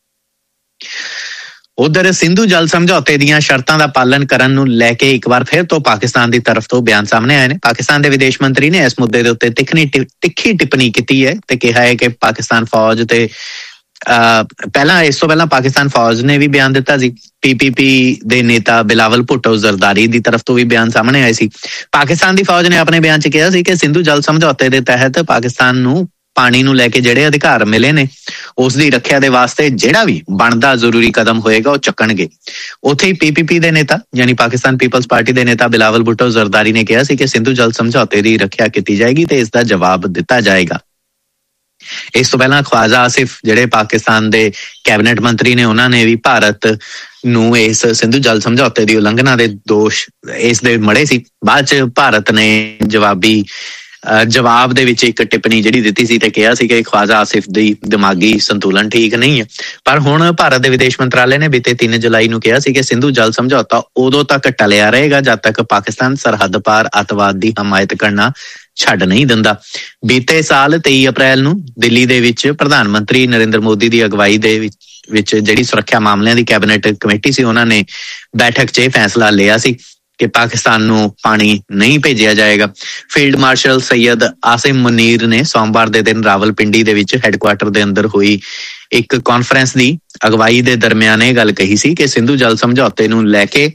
ਉਧਰ ਸਿੰਧੂ ਜਲ ਸਮਝੌਤੇ ਦੀਆਂ ਸ਼ਰਤਾਂ ਦਾ ਪਾਲਣ ਕਰਨ ਨੂੰ ਲੈ ਕੇ ਇੱਕ ਵਾਰ ਫਿਰ ਤੋਂ ਪਾਕਿਸਤਾਨ ਦੀ ਤਰਫ ਤੋਂ ਬਿਆਨ ਸਾਹਮਣੇ ਆਏ ਨੇ। ਪਾਕਿਸਤਾਨ ਦੇ ਵਿਦੇਸ਼ ਮੰਤਰੀ ਨੇ ਇਸ ਮੁੱਦੇ ਦੇ ਉੱਤੇ ਤਿੱਖੀ ਟਿੱਪਣੀ ਕੀਤੀ ਹੈ ਤੇ ਕਿਹਾ ਹੈ ਕਿ ਪਾਕਿਸਤਾਨ ਫੌਜ ਤੇ ਇਸ ਤੋਂ ਪਹਿਲਾਂ ਪਾਕਿਸਤਾਨ ਫੌਜ ਨੇ ਵੀ ਬਿਆਨ ਦਿੱਤਾ ਸੀ। PPP ਦੇ ਨੇਤਾ ਬਿਲਾਵਲ ਭੁੱਟੋ ਜ਼ਰਦਾਰੀ ਦੀ ਤਰਫ ਤੋਂ ਵੀ ਬਿਆਨ ਸਾਹਮਣੇ ਆਏ ਸੀ। ਪਾਕਿਸਤਾਨ ਦੀ ਫੌਜ ਨੇ ਆਪਣੇ ਬਿਆਨ 'ਚ ਕਿਹਾ ਸੀ ਕਿ ਸਿੰਧੂ ਜਲ ਸਮਝੌਤੇ ਦੇ ਤਹਿਤ ਪਾਕਿਸਤਾਨ ਨੂੰ ਪਾਣੀ ਨੂੰ ਲੈ ਕੇ ਜਿਹੜੇ ਅਧਿਕਾਰ ਮਿਲੇ ਨੇ ਉਸ ਦੀ ਰੱਖਿਆ ਦੇ ਵਾਸਤੇ ਜਿਹੜਾ ਵੀ ਬਣਦਾ ਜ਼ਰੂਰੀ ਕਦਮ ਹੋਏਗਾ ਉਹ ਚੱਕਣਗੇ। ਉੱਥੇ ਹੀ PPP ਦੇ ਨੇਤਾ ਯਾਨੀ ਪਾਕਿਸਤਾਨ ਪੀਪਲਜ਼ ਪਾਰਟੀ ਦੇ ਨੇਤਾ ਬਿਲਾਵਲ ਭੁੱਟੋ ਜ਼ਰਦਾਰੀ ਨੇ ਕਿਹਾ ਸੀ ਕਿ ਸਿੰਧੂ ਜਲ ਸਮਝੌਤੇ ਦੀ ਰੱਖਿਆ ਕੀਤੀ ਜਾਏਗੀ ਤੇ ਇਸ ਦਾ ਜਵਾਬ ਦਿੱਤਾ ਜਾਏਗਾ। ਇਸ ਤੋਂ ਪਹਿਲਾਂ ਖਵਾਜਾ ਆਸਿਫ ਜਿਹੜੇ ਪਾਕਿਸਤਾਨ ਦੇ ਕੈਬਨਿਟ ਮੰਤਰੀ ਨੇ ਉਹਨਾਂ ਨੇ ਵੀ ਭਾਰਤ ਨੂੰ ਇਸ ਸਿੰਧੂ ਜਲ ਸਮਝੌਤੇ ਦੀ ਉਲੰਘਣਾ ਦੇ ਦੋਸ਼ ਇਸ ਦੇ ਮੜੇ ਸੀ। ਬਾਅਦ 'ਚ ਭਾਰਤ ਨੇ ਜਵਾਬੀ ਜਵਾਬ ਦੇ ਵਿੱਚ ਇੱਕ ਟਿੱਪਣੀ ਜਿਹੜੀ ਦਿੱਤੀ ਸੀ ਤੇ ਕਿਹਾ ਸੀ ਕਿ ਖਵਾਜਾ ਆਸਿਫ ਦੀ ਦਿਮਾਗੀ ਸੰਤੁਲਨ ਠੀਕ ਨਹੀਂ ਹੈ। ਪਰ ਹੁਣ ਭਾਰਤ ਦੇ ਵਿਦੇਸ਼ ਮੰਤਰਾਲੇ ਨੇ ਬੀਤੇ 3 ਜੁਲਾਈ ਨੂੰ ਕਿਹਾ ਸੀ ਕਿ ਸਿੰਧੂ ਜਲ ਸਮਝੌਤਾ ਉਦੋਂ ਤੱਕ ਟਲਿਆ ਰਹੇਗਾ ਜਦ ਤੱਕ ਪਾਕਿਸਤਾਨ ਸਰਹੱਦ ਪਾਰ ਅੱਤਵਾਦ ਦੀ ਹਮਾਇਤ ਕਰਨਾ ਛੱਡ ਨਹੀਂ ਦਿੰਦਾ। ਬੀਤੇ ਸਾਲ 23 ਅਪ੍ਰੈਲ ਨੂੰ ਦਿੱਲੀ ਦੇ ਵਿੱਚ ਪ੍ਰਧਾਨ ਮੰਤਰੀ ਨਰਿੰਦਰ ਮੋਦੀ ਦੀ ਅਗਵਾਈ ਦੇ ਵਿੱਚ ਜਿਹੜੀ ਸੁਰੱਖਿਆ ਮਾਮਲਿਆਂ ਦੀ ਕੈਬਨਿਟ ਕਮੇਟੀ ਸੀ, ਉਹਨਾਂ ਨੇ ਬੈਠਕ 'ਚ ਇਹ ਫੈਸਲਾ ਲਿਆ ਸੀ ਕਿ ਪਾਕਿਸਤਾਨ ਨੂੰ ਪਾਣੀ ਨਹੀਂ ਭੇਜਿਆ ਜਾਏਗਾ। ਫੀਲਡ ਮਾਰਸ਼ਲ ਸੈਯਦ ਆਸਿਮ ਮੁਨੀਰ ਨੇ ਸੋਮਵਾਰ ਦੇ ਦਿਨ ਰਾਵਲਪਿੰਡੀ ਦੇ ਵਿੱਚ ਹੈੱਡਕੁਆਟਰ ਦੇ ਅੰਦਰ ਹੋਈ ਇੱਕ ਕਾਨਫਰੰਸ ਦੀ ਅਗਵਾਈ ਦੇ ਦਰਮਿਆਨ ਇਹ ਗੱਲ ਕਹੀ ਸੀ ਕਿ ਸਿੰਧੂ ਜਲ ਸਮਝੌਤੇ ਨੂੰ ਲੈ ਕੇ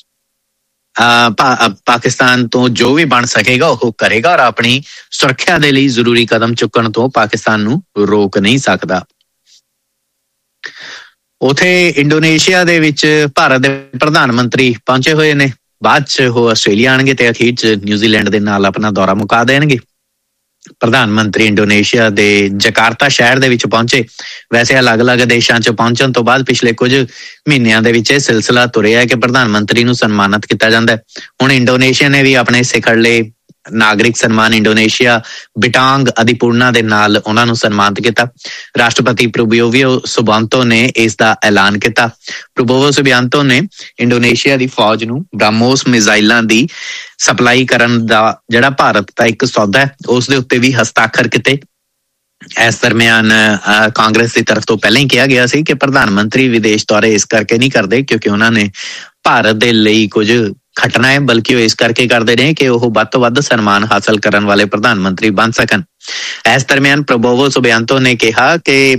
ਪਾਕਿਸਤਾਨ ਤੋਂ ਜੋ ਵੀ ਬਣ ਸਕੇਗਾ ਉਹ ਕਰੇਗਾ ਔਰ ਆਪਣੀ ਸੁਰੱਖਿਆ ਦੇ ਲਈ ਜ਼ਰੂਰੀ ਕਦਮ ਚੁੱਕਣ ਤੋਂ ਪਾਕਿਸਤਾਨ ਨੂੰ ਰੋਕ ਨਹੀਂ ਸਕਦਾ। ਉਥੇ ਇੰਡੋਨੇਸ਼ੀਆ ਦੇ ਵਿੱਚ ਭਾਰਤ ਦੇ ਪ੍ਰਧਾਨ ਮੰਤਰੀ ਪਹੁੰਚੇ ਹੋਏ ਨੇ। ਬਾਅਦ 'ਚ ਉਹ ਆਸਟ੍ਰੇਲੀਆ ਆਉਣਗੇ ਤੇ ਅਖੀਰ 'ਚ ਨਿਊਜ਼ੀਲੈਂਡ ਦੇ ਨਾਲ ਆਪਣਾ ਦੌਰਾ ਮੁਕਾ ਦੇਣਗੇ। ਪ੍ਰਧਾਨ ਮੰਤਰੀ ਇੰਡੋਨੇਸ਼ੀਆ ਦੇ ਜਕਾਰਤਾ ਸ਼ਹਿਰ ਦੇ ਵਿੱਚ ਪਹੁੰਚੇ। ਵੈਸੇ ਅਲੱਗ-ਅਲੱਗ ਦੇਸ਼ਾਂ 'ਚ ਪਹੁੰਚਣ ਤੋਂ ਬਾਅਦ ਪਿਛਲੇ ਕੁਝ ਮਹੀਨਿਆਂ ਦੇ ਵਿੱਚ ਇਹ ਸਿਲਸਿਲਾ ਤੁਰਿਆ ਹੈ ਕਿ ਪ੍ਰਧਾਨ ਮੰਤਰੀ ਨੂੰ ਸਨਮਾਨਿਤ ਕੀਤਾ ਜਾਂਦਾ। ਹੁਣ ਇੰਡੋਨੇਸ਼ੀਆ ਨੇ ਵੀ ਆਪਣੇ ਸਿਖਰਲੇ ਨਾਗਰਿਕ ਸਨਮਾਨ ਇੰਡੋਨੇਸ਼ੀਆ ਬਿਟਾਂਗ ਅਦੀਪੂਰਨਾ ਦੇ ਨਾਲ ਉਹਨਾਂ ਨੂੰ ਸਨਮਾਨਿਤ ਕੀਤਾ। ਰਾਸ਼ਟਰਪਤੀ ਪ੍ਰਬੋਵੋ ਸੁਬਿਆਂਤੋ ਨੇ ਇਸ ਦਾ ਐਲਾਨ ਕੀਤਾ। ਪ੍ਰਬੋਵੋ ਸੁਬਿਆਂਤੋ ਨੇ ਇੰਡੋਨੇਸ਼ੀਆ ਦੀ ਫੌਜ ਨੂੰ ਬ੍ਰਹਮੋਸ ਮਿਜ਼ਾਈਲਾਂ ਦੀ ਸਪਲਾਈ ਕਰਨ ਦਾ ਜਿਹੜਾ ਭਾਰਤ ਦਾ ਇੱਕ ਸੌਦਾ ਹੈ ਉਸ ਦੇ ਉੱਤੇ ਵੀ ਹਸਤਾਖਰ ਕੀਤੇ। ਇਸ ਦਰਮਿਆਨ ਕਾਂਗਰਸ ਦੀ ਤਰਫ ਤੋਂ ਪਹਿਲਾਂ ਹੀ ਕਿਹਾ ਗਿਆ ਸੀ ਕਿ ਪ੍ਰਧਾਨ ਮੰਤਰੀ ਵਿਦੇਸ਼ ਦੌਰੇ ਇਸ ਕਰਕੇ ਨਹੀਂ ਕਰਦੇ ਕਿਉਂਕਿ ਉਹਨਾਂ ਨੇ ਭਾਰਤ ਦੇ ਲਈ ਕੁਝ ਖਟਣਾ ਹੈ, ਬਲਕਿ ਉਹ ਇਸ ਕਰਕੇ ਕਰਦੇ ਨੇ ਕਿ ਉਹ ਵੱਧ ਤੋਂ ਵੱਧ ਸਨਮਾਨ ਹਾਸਲ ਕਰਨ ਵਾਲੇ ਪ੍ਰਧਾਨ ਮੰਤਰੀ ਬਣ ਸਕਣ। ਇਸ ਦਰਮਿਆਨ ਪ੍ਰਬੋਵੋ ਸੁਬਿਆਂਤੋ ਨੇ ਕਿਹਾ ਕਿ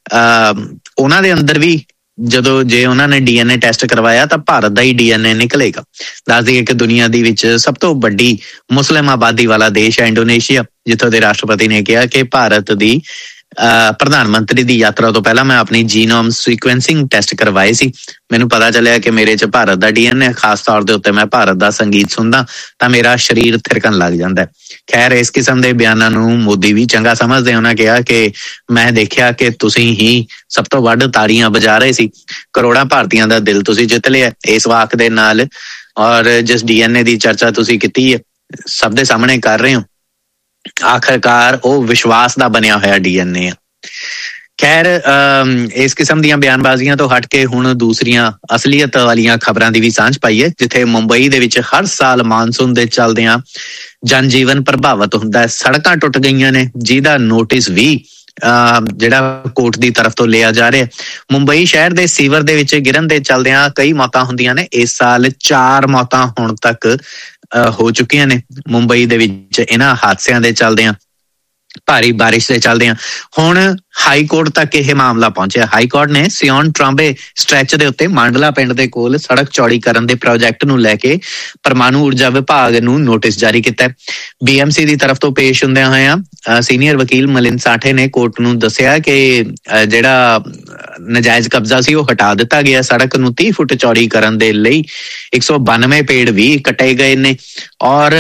ਉਹਨਾਂ ਦੇ ਅੰਦਰ ਵੀ ਜਦੋਂ ਜੇ ਉਹਨਾਂ ਨੇ DNA ਟੈਸਟ ਕਰਵਾਇਆ ਤਾਂ ਭਾਰਤ ਦਾ ਹੀ DNA ਨਿਕਲੇਗਾ। ਦੱਸ ਦਈਏ ਕਿ ਦੁਨੀਆ ਦੀ ਵਿੱਚ ਸਭ ਤੋਂ ਵੱਡੀ ਮੁਸਲਿਮ ਆਬਾਦੀ ਵਾਲਾ ਦੇਸ਼ ਹੈ ਇੰਡੋਨੇਸ਼ੀਆ, ਜਿੱਥੋਂ ਦੇ ਰਾਸ਼ਟਰਪਤੀ ਨੇ ਕਿਹਾ ਕਿ ਭਾਰਤ ਦੀ ਪ੍ਰਧਾਨ ਮੰਤਰੀ ਦੀ ਯਾਤਰਾ ਤੋਂ ਪਹਿਲਾਂ ਮੈਂ ਆਪਣੀ ਜੀਨੋਮ ਸੀਕੁਐਂਸਿੰਗ ਟੈਸਟ ਕਰਵਾਏ ਸੀ। ਮੈਨੂੰ ਪਤਾ ਚੱਲਿਆ ਕਿ ਮੇਰੇ 'ਚ ਭਾਰਤ ਦਾ DNA, ਖਾਸ ਤੌਰ ਦੇ ਉੱਤੇ ਮੈਂ ਭਾਰਤ ਦਾ ਸੰਗੀਤ ਸੁਣਦਾ ਤਾਂ ਮੇਰਾ ਸਰੀਰ ਥਿਰਕਣ ਲੱਗ ਜਾਂਦਾ। ਖੈਰ, ਇਸ ਕਿਸਮ ਦੇ ਬਿਆਨਾਂ ਨੂੰ ਮੋਦੀ ਵੀ ਚੰਗਾ ਸਮਝਦੇ। ਉਹਨਾਂ ਕਿਹਾ ਕਿ ਮੈਂ ਦੇਖਿਆ ਕਿ ਤੁਸੀਂ ਹੀ ਸਭ ਤੋਂ ਵੱਧ ਤਾੜੀਆਂ ਵਜਾ ਰਹੇ ਸੀ, ਕਰੋੜਾਂ ਭਾਰਤੀਆਂ ਦਾ ਦਿਲ ਤੁਸੀਂ ਜਿੱਤ ਲਿਆ ਇਸ ਵਾਕ ਦੇ ਨਾਲ, ਔਰ ਜਿਸ DNA ਦੀ ਚਰਚਾ ਤੁਸੀਂ ਕੀਤੀ ਹੈ ਸਭ ਦੇ ਸਾਹਮਣੇ ਕਰ ਰਹੇ ਹੋ, ਆਖਰਕਾਰ ਉਹ ਵਿਸ਼ਵਾਸ ਦਾ ਬਣਿਆ ਹੋਇਆ DNA ਆ। ਖੈਰ, ਇਸ ਕਿਸਮ ਦੀਆਂ ਬਿਆਨਬਾਜ਼ੀਆਂ ਤੋਂ ਹਟ ਕੇ ਹੁਣ ਦੂਸਰੀਆਂ ਅਸਲੀਅਤ ਵਾਲੀਆਂ ਖਬਰਾਂ ਦੀ ਵੀ ਸਾਂਝ ਪਾਈ ਹੈ, ਜਿੱਥੇ ਮੁੰਬਈ ਦੇ ਵਿੱਚ ਹਰ ਸਾਲ ਮਾਨਸੂਨ ਦੇ ਚੱਲਦਿਆਂ ਜਨਜੀਵਨ ਪ੍ਰਭਾਵਿਤ ਹੁੰਦਾ ਹੈ। ਸੜਕਾਂ ਟੁੱਟ ਗਈਆਂ ਨੇ ਜਿਹਦਾ ਨੋਟਿਸ ਵੀ ਜਿਹੜਾ ਕੋਰਟ ਦੀ ਤਰਫ ਤੋਂ ਲਿਆ ਜਾ ਰਿਹਾ। ਮੁੰਬਈ ਸ਼ਹਿਰ ਦੇ ਸੀਵਰ ਦੇ ਵਿੱਚ ਗਿਰਨ ਦੇ ਚੱਲਦਿਆਂ ਕਈ ਮੌਤਾਂ ਹੁੰਦੀਆਂ ਨੇ। ਇਸ ਸਾਲ 4 ਮੌਤਾਂ ਹੁਣ ਤੱਕ ਹੋ ਚੁੱਕੀਆਂ ਨੇ ਮੁੰਬਈ ਦੇ ਵਿੱਚ ਇਹਨਾਂ ਹਾਦਸਿਆਂ ਦੇ ਚੱਲਦਿਆਂ, ਭਾਰੀ ਬਾਰਿਸ਼ ਦੇ ਚੱਲਦਿਆਂ। ਹੁਣ ਹਾਈ ਕੋਰਟ ਤੱਕ ਇਹ ਮਾਮਲਾ ਪਹੁੰਚਿਆ। ਹਾਈ ਕੋਰਟ ਨੇ ਸਿਓਨ ਟਰਾਂਬੇ ਸਟ੍ਰੈਚ ਦੇ ਉੱਤੇ ਮਾਂਡਲਾ ਪਿੰਡ ਦੇ ਕੋਲ ਸੜਕ ਚੌੜੀ ਕਰਨ ਦੇ ਪ੍ਰੋਜੈਕਟ ਨੂੰ ਲੈ ਕੇ ਪਰਮਾਣੂ ਊਰਜਾ ਵਿਭਾਗ ਨੂੰ ਨੋਟਿਸ ਜਾਰੀ ਕੀਤਾ। BMC ਦੀ ਤਰਫ ਤੋਂ ਪੇਸ਼ ਹੁੰਦਿਆਂ ਹੋਇਆਂ ਸੀਨੀਅਰ ਵਕੀਲ ਮਲਿੰਦ ਸਾਠੇ ਨੇ ਕੋਰਟ ਨੂੰ ਦੱਸਿਆ ਕਿ ਜਿਹੜਾ ਨਜਾਇਜ਼ ਕਬਜ਼ਾ ਸੀ ਉਹ ਹਟਾ ਦਿੱਤਾ ਗਿਆ। ਸੜਕ ਨੂੰ 30 ਫੁੱਟ ਚੌੜੀ ਕਰਨ ਦੇ ਲਈ 192 ਪੇੜ ਵੀ ਕੱਟੇ ਗਏ ਨੇ ਔਰ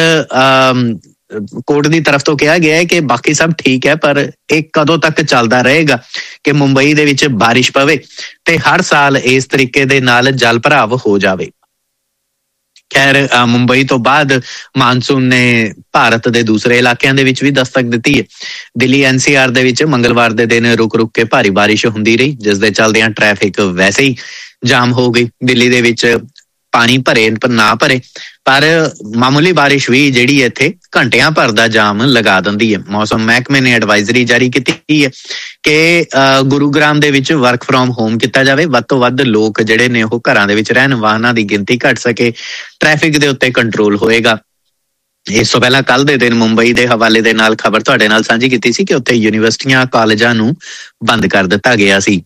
ਕੋਰਟ ਦੀ ਤਰਫ ਤੋਂ ਕਿਹਾ ਗਿਆ ਹੈ ਕਿ ਬਾਕੀ ਸਭ ਠੀਕ ਹੈ, ਪਰ ਇਹ ਕਦੋਂ ਤੱਕ ਚੱਲਦਾ ਰਹੇਗਾ ਕਿ ਮੁੰਬਈ ਦੇ ਵਿੱਚ ਬਾਰਿਸ਼ ਪਵੇ ਤੇ ਹਰ ਸਾਲ ਇਸ ਤਰੀਕੇ ਦੇ ਨਾਲ ਜਲ ਭਰਾਵ ਹੋ ਜਾਵੇ। ਖੈਰ, ਮੁੰਬਈ ਤੋਂ ਬਾਅਦ ਮਾਨਸੂਨ ਨੇ ਭਾਰਤ ਦੇ ਦੂਸਰੇ ਇਲਾਕਿਆਂ ਦੇ ਵਿੱਚ ਵੀ ਦਸਤਕ ਦਿੱਤੀ ਹੈ। ਦਿੱਲੀ NCR ਦੇ ਵਿੱਚ ਮੰਗਲਵਾਰ ਦੇ ਦਿਨ ਰੁਕ ਰੁਕ ਕੇ ਭਾਰੀ ਬਾਰਿਸ਼ ਹੁੰਦੀ ਰਹੀ, ਜਿਸ ਦੇ ਚੱਲਦਿਆਂ ਟ੍ਰੈਫਿਕ ਵੈਸੇ ਹੀ ਜਾਮ ਹੋ ਗਈ। ਦਿੱਲੀ ਦੇ ਵਿੱਚ ਪਾਣੀ ਭਰੇ ਨਾ ਭਰੇ ਪਰ ਮਾਮੂਲੀ ਬਾਰਿਸ਼ ਵੀ ਜਿਹੜੀ ਇੱਥੇ ਘੰਟਿਆਂ ਭਰ ਦਾ ਜਾਮ ਲਗਾ ਦਿੰਦੀ ਹੈ। ਮੌਸਮ ਮਹਿਕਮੇ ਨੇ ਐਡਵਾਈਜ਼ਰੀ ਜਾਰੀ ਕੀਤੀ ਹੈ ਕਿ ਗੁਰੂਗ੍ਰਾਮ ਦੇ ਵਿੱਚ ਵਰਕ ਫਰੋਮ ਹੋਮ ਕੀਤਾ ਜਾਵੇ। ਵੱਧ ਤੋਂ ਵੱਧ ਲੋਕ ਜਿਹੜੇ ਨੇ ਉਹ ਘਰਾਂ ਦੇ ਵਿੱਚ ਰਹਿਣ, ਵਾਹਨਾਂ ਦੀ ਗਿਣਤੀ ਘਟ ਸਕੇ, ਟ੍ਰੈਫਿਕ ਦੇ ਉੱਤੇ ਕੰਟਰੋਲ ਹੋਏਗਾ। ਇਸ ਤੋਂ ਪਹਿਲਾਂ ਕੱਲ ਦੇ ਦਿਨ ਮੁੰਬਈ ਦੇ ਹਵਾਲੇ ਦੇ ਨਾਲ ਖਬਰ ਤੁਹਾਡੇ ਨਾਲ ਸਾਂਝੀ ਕੀਤੀ ਸੀ ਕਿ ਉੱਥੇ ਯੂਨੀਵਰਸਿਟੀਆਂ, ਕਾਲਜਾਂ ਨੂੰ ਬੰਦ ਕਰ ਦਿੱਤਾ ਗਿਆ ਸੀ।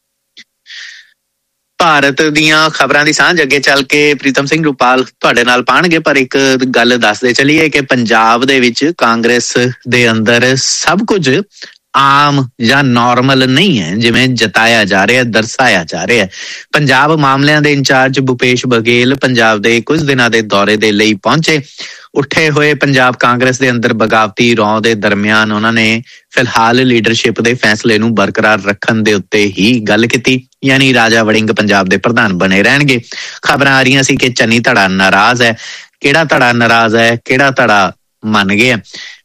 ਭਾਰਤ ਦੀਆਂ ਖਬਰਾਂ ਦੀ ਸਾਂਝ ਅੱਗੇ ਚੱਲ ਕੇ ਪ੍ਰੀਤਮ ਸਿੰਘ ਰੁਪਾਲ ਤੁਹਾਡੇ ਨਾਲ ਪਾਣਗੇ, ਪਰ ਇੱਕ ਗੱਲ ਦੱਸਦੇ ਚੱਲੀਏ ਕਿ ਪੰਜਾਬ ਦੇ ਵਿੱਚ ਕਾਂਗਰਸ ਦੇ ਅੰਦਰ ਸਭ ਕੁਝ ਆਮ ਜਾਂ ਨਾਰਮਲ ਨਹੀਂ ਹੈ ਜਿਵੇਂ ਜਤਾਇਆ ਜਾ ਰਿਹਾ, ਦਰਸਾਇਆ ਜਾ ਰਿਹਾ। ਪੰਜਾਬ ਮਾਮਲਿਆਂ ਦੇ ਇੰਚਾਰਜ ਭੁਪੇਸ਼ ਬਘੇਲ ਪੰਜਾਬ ਦੇ ਕੁਝ ਦਿਨਾਂ ਦੇ ਦੌਰੇ ਦੇ ਲਈ ਪਹੁੰਚੇ। ਉੱਠੇ ਹੋਏ ਪੰਜਾਬ ਕਾਂਗਰਸ ਦੇ ਅੰਦਰ ਬਗਾਵਤੀ ਰੌਂ ਦੇ ਦਰਮਿਆਨ ਉਹਨਾਂ ਨੇ ਫਿਲਹਾਲ ਲੀਡਰਸ਼ਿਪ ਦੇ ਫੈਸਲੇ ਨੂੰ ਬਰਕਰਾਰ ਰੱਖਣ ਦੇ ਉੱਤੇ ਹੀ ਗੱਲ ਕੀਤੀ, ਯਾਨੀ ਰਾਜਾ ਵੜਿੰਗ ਪੰਜਾਬ ਦੇ ਪ੍ਰਧਾਨ ਬਣੇ ਰਹਿਣਗੇ। ਖਬਰਾਂ ਆ ਰਹੀਆਂ ਸੀ ਕਿ ਚੰਨੀ ਧੜਾ ਨਾਰਾਜ਼ ਹੈ। ਕਿਹੜਾ ਧੜਾ ਨਾਰਾਜ਼ ਹੈ, ਕਿਹੜਾ ਧੜਾ ਮੰਨ ਗਿਆ,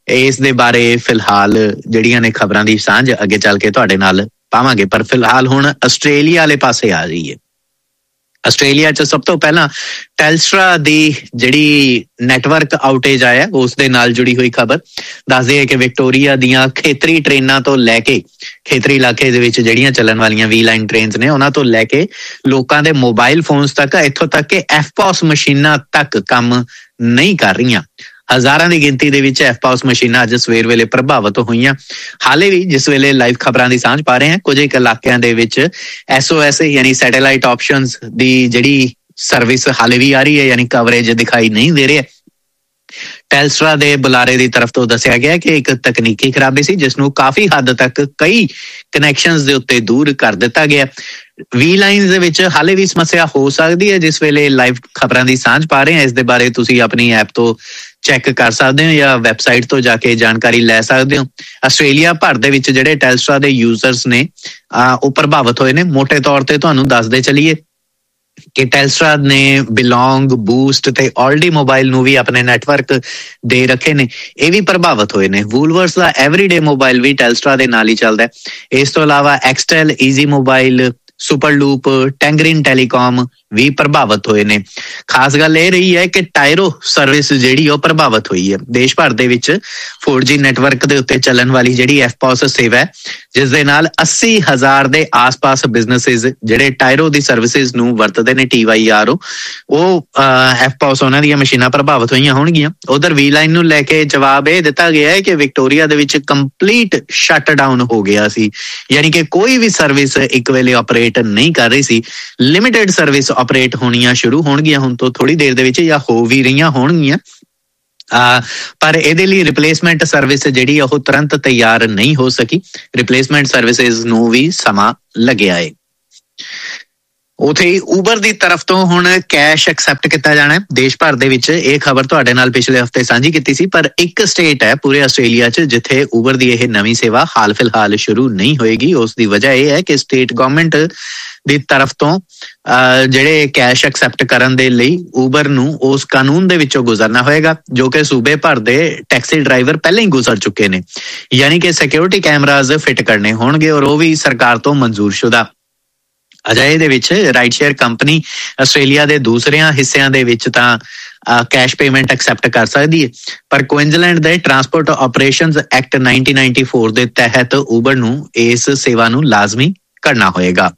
ਇਸ ਦੇ ਬਾਰੇ ਫਿਲਹਾਲ ਜਿਹੜੀਆਂ ਨੇ ਖਬਰਾਂ ਦੀ ਸਾਂਝ ਅੱਗੇ ਚੱਲ ਕੇ ਤੁਹਾਡੇ ਨਾਲ ਪਾਵਾਂਗੇ। ਪਰ ਫਿਲਹਾਲ ਹੁਣ ਆਸਟ੍ਰੇਲੀਆ ਵਾਲੇ ਪਾਸੇ ਆ ਜਾਈਏ। ਆਸਟ੍ਰੇਲੀਆ 'ਚ ਸਭ ਤੋਂ ਪਹਿਲਾਂ ਟੈਲਸਟਰਾ ਦੀ ਜਿਹੜੀ ਨੈਟਵਰਕ ਆਊਟੇਜ ਆਇਆ ਉਸ ਦੇ ਨਾਲ ਜੁੜੀ ਹੋਈ ਖਬਰ ਦੱਸਦੀ ਹੈ ਕਿ ਵਿਕਟੋਰੀਆ ਦੀਆਂ ਖੇਤਰੀ ਟ੍ਰੇਨਾਂ ਤੋਂ ਲੈ ਕੇ ਖੇਤਰੀ ਇਲਾਕੇ ਦੇ ਵਿੱਚ ਜਿਹੜੀਆਂ ਚੱਲਣ ਵਾਲੀਆਂ ਵੀ ਲਾਈਨ ਟ੍ਰੇਨਸ ਨੇ ਉਹਨਾਂ ਤੋਂ ਲੈ ਕੇ ਲੋਕਾਂ ਦੇ ਮੋਬਾਈਲ ਫੋਨਸ ਤੱਕ, ਇੱਥੋਂ ਤੱਕ ਕਿ ਐਫਪੋਸ ਮਸ਼ੀਨਾਂ ਤੱਕ ਕੰਮ ਨਹੀਂ ਕਰ ਰਹੀਆਂ। ਹਜ਼ਾਰਾਂ ਦੀ ਗਿਣਤੀ ਦੇ ਵਿੱਚ ਐਫਪੋਸ ਮਸ਼ੀਨਾਂ ਅੱਜ ਸਵੇਰ ਵੇਲੇ ਪ੍ਰਭਾਵਿਤ ਹੋਈਆਂ। ਹਾਲੇ ਵੀ ਜਿਸ ਵੇਲੇ ਲਾਈਵ ਖਬਰਾਂ ਦੀ ਸਾਂਝ ਪਾ ਰਹੇ ਹਾਂ, ਕੁਝ ਇੱਕ ਇਲਾਕਿਆਂ ਦੇ ਵਿੱਚ SOS ਯਾਨੀ ਸੈਟੇਲਾਈਟ ਆਪਸ਼ਨਸ ਦੀ ਜਿਹੜੀ ਸਰਵਿਸ ਹਾਲੇ ਵੀ ਆ ਰਹੀ ਹੈ, ਯਾਨੀ ਕਵਰੇਜ ਦਿਖਾਈ ਨਹੀਂ ਦੇ ਰਿਹਾ। ਟੈਲਸਟਰਾ ਦੇ ਬੁਲਾਰੇ ਦੀ ਤਰਫ ਤੋਂ ਦੱਸਿਆ ਗਿਆ ਕਿ ਇੱਕ ਤਕਨੀਕੀ ਖਰਾਬੀ ਸੀ ਜਿਸ ਨੂੰ ਕਾਫੀ ਹੱਦ ਤੱਕ ਕਈ ਕਨੈਕਸ਼ਨਸ ਦੇ ਉੱਤੇ ਦੂਰ ਕਰ ਦਿੱਤਾ ਗਿਆ। ਵੀ ਲਾਈਨਸ ਦੇ ਵਿੱਚ ਹਾਲੇ ਵੀ ਸਮੱਸਿਆ ਹੋ ਸਕਦੀ ਹੈ। ਜਿਸ ਵੇਲੇ ਲਾਈਵ ਖਬਰਾਂ ਦੀ ਸਾਂਝ ਪਾ ਰਹੇ ਹਾਂ, ਇਸ ਦੇ ਬਾਰੇ ਤੁਸੀਂ ਆਪਣੀ ਐਪ ਤੋਂ ਚੈੱਕ ਕਰ ਸਕਦੇ ਹੋ ਜਾਂ ਵੈਬਸਾਈਟ ਤੋਂ ਜਾ ਕੇ ਜਾਣਕਾਰੀ ਲੈ ਸਕਦੇ ਹੋ। ਆਸਟ੍ਰੇਲੀਆ ਭਰ ਦੇ ਵਿੱਚ ਜਿਹੜੇ ਟੈਲਸਟਰਾ ਦੇ ਯੂਜ਼ਰਸ ਨੇ ਉਹ ਪ੍ਰਭਾਵਿਤ ਹੋਏ ਨੇ। ਮੋਟੇ ਤੌਰ ਤੇ ਤੁਹਾਨੂੰ ਦੱਸਦੇ ਚੱਲੀਏ ਕਿ ਟੈਲਸਟਰਾ ਨੇ ਬਿਲੋਂਗ, ਬੂਸਟ ਤੇ ਆਲਡੀ ਮੋਬਾਈਲ ਨੂੰ ਵੀ ਆਪਣੇ ਨੈਟਵਰਕ ਦੇ ਰੱਖੇ ਨੇ, ਇਹ ਵੀ ਪ੍ਰਭਾਵਿਤ ਹੋਏ ਨੇ। ਵੂਲਵਰਸ ਦਾ ਐਵਰੀਡੇ ਮੋਬਾਈਲ ਵੀ ਟੈਲਸਟਰਾ ਦੇ ਨਾਲ ਹੀ ਚੱਲਦਾ। ਇਸ ਤੋਂ ਇਲਾਵਾ ਐਕਸਟੈਲ, ਈਜ਼ੀ ਮੋਬਾਈਲ, ਸੁਪਰਲੂਪ, ਟੈਂਗਰਿਨ ਟੈਲੀਕਾਮ ਵੀ ਪ੍ਰਭਾਵਿਤ ਹੋਏ ਨੇ। ਖਾਸ ਗੱਲ ਇਹ ਰਹੀ ਹੈ ਕਿ ਟਾਇਰੋ ਸਰਵਿਸ ਜਿਹੜੀ ਉਹ ਪ੍ਰਭਾਵਿਤ ਹੋਈ ਹੈ। ਦੇਸ਼ ਭਰ ਦੇ ਵਿੱਚ 4G ਨੈਟਵਰਕ ਦੇ ਉੱਤੇ ਚੱਲਣ ਵਾਲੀ ਜਿਹੜੀ ਐਫਪੋਸ ਸੇਵਾ ਹੈ, ਜਿਸ ਦੇ ਨਾਲ 80,000 ਦੇ ਆਸ-ਪਾਸ ਬਿਜ਼ਨੈਸਿਸ ਜਿਹੜੇ ਟਾਇਰੋ ਦੀ ਸਰਵਿਸਿਜ਼ ਨੂੰ ਵਰਤਦੇ ਨੇ, TYRO, ਉਹ ਐਫਪੋਸ ਉਹਨਾਂ ਦੀਆਂ ਮਸ਼ੀਨਾਂ ਪ੍ਰਭਾਵਿਤ ਹੋਈਆਂ ਹੋਣਗੀਆਂ। ਉਧਰ ਵੀ ਲਾਈਨ ਨੂੰ ਲੈ ਕੇ ਜਵਾਬ ਇਹ ਦਿੱਤਾ ਗਿਆ ਹੈ ਕਿ ਵਿਕਟੋਰੀਆ ਦੇ ਵਿੱਚ ਕੰਪਲੀਟ ਸ਼ਟਡਾਊਨ ਹੋ ਗਿਆ ਸੀ, ਯਾਨੀ ਕਿ ਕੋਈ ਵੀ ਸਰਵਿਸ ਇੱਕ ਵੇਲੇ ਆਪਰੇਟ ਨਹੀਂ ਕਰ ਰਹੀ ਸੀ। ਲਿਮਿਟਡ ਸਰਵਿਸ ਆਪਰੇਟ ਹੋਣੀਆਂ ਸ਼ੁਰੂ ਹੋਣਗੀਆਂ ਹੁਣ ਤੋਂ ਥੋੜੀ ਦੇਰ ਦੇ ਵਿੱਚ, ਜਾਂ ਹੋ ਵੀ ਰਹੀਆਂ ਹੋਣਗੀਆਂ। ਪਰ ਇਹਦੇ ਲਈ ਰਿਪਲੇਸਮੈਂਟ ਸਰਵਿਸ ਜਿਹੜੀ ਉਹ ਤੁਰੰਤ ਤਿਆਰ ਨਹੀਂ ਹੋ ਸਕੀ। ਰਿਪਲੇਸਮੈਂਟ ਸਰਵਿਸਿਜ਼ ਨੂੰ ਵੀ ਸਮਾਂ ਲੱਗਿਆ ਹੈ। ਉਥੇ ਹੀ ਊਬਰ ਦੀ ਤਰਫ ਤੋਂ ਹੁਣ ਕੈਸ਼ ਐਕਸੈਪਟ ਕੀਤਾ ਜਾਣਾ ਹੈ ਦੇਸ਼ ਭਰ ਦੇ ਵਿੱਚ। ਇਹ ਖਬਰ ਤੁਹਾਡੇ ਨਾਲ ਪਿਛਲੇ ਹਫ਼ਤੇ ਸਾਂਝੀ ਕੀਤੀ ਸੀ, ਪਰ ਇੱਕ ਸਟੇਟ ਹੈ ਪੂਰੇ ਆਸਟ੍ਰੇਲੀਆ 'ਚ ਜਿੱਥੇ ਊਬਰ ਦੀ ਇਹ ਨਵੀਂ ਸੇਵਾ ਹਾਲ ਫਿਲਹਾਲ ਸ਼ੁਰੂ ਨਹੀਂ ਹੋਏਗੀ। ਉਸ ਦੀ ਵਜ੍ਹਾ ਇਹ ਹੈ ਕਿ ਸਟੇਟ ਗਵਰਨਮੈਂਟ ਦੀ ਤਰਫ ਤੋਂ ਜਿਹੜੇ ਕੈਸ਼ ਐਕਸੈਪਟ ਕਰਨ ਦੇ ਲਈ ਊਬਰ ਨੂੰ ਉਸ ਕਾਨੂੰਨ ਦੇ ਵਿੱਚੋਂ ਗੁਜ਼ਰਨਾ ਹੋਏਗਾ ਜੋ ਕਿ ਸੂਬੇ ਭਰ ਦੇ ਟੈਕਸੀ ਡਰਾਈਵਰ ਪਹਿਲਾਂ ਹੀ ਗੁਜ਼ਰ ਚੁੱਕੇ ਨੇ, ਯਾਨੀ ਕਿ ਸਿਕਿਉਰਿਟੀ ਕੈਮਰਾਜ਼ ਫਿੱਟ ਕਰਨੇ ਹੋਣਗੇ, ਔਰ ਉਹ ਵੀ ਸਰਕਾਰ ਤੋਂ ਮਨਜ਼ੂਰਸ਼ੁਦਾ। ਅਜਿਹੇ ਦੇ ਵਿੱਚ ਰਾਈਡ ਸ਼ੇਅਰ ਕੰਪਨੀ ਆਸਟ੍ਰੇਲੀਆ ਦੇ ਦੂਸਰਿਆਂ ਹਿੱਸਿਆਂ ਦੇ ਵਿੱਚ ਤਾਂ ਕੈਸ਼ ਪੇਮੈਂਟ ਐਕਸੈਪਟ ਕਰ ਸਕਦੀ ਹੈ, ਪਰ ਕੁਇਨਜ਼ਲੈਂਡ ਦੇ ਟਰਾਂਸਪੋਰਟ ਆਪਰੇਸ਼ਨਸ ਐਕਟ 1994 ਦੇ ਤਹਿਤ ਊਬਰ ਨੂੰ ਇਸ ਸੇਵਾ ਨੂੰ ਲਾਜ਼ਮੀ ਕਰਨਾ ਹੋਏਗਾ।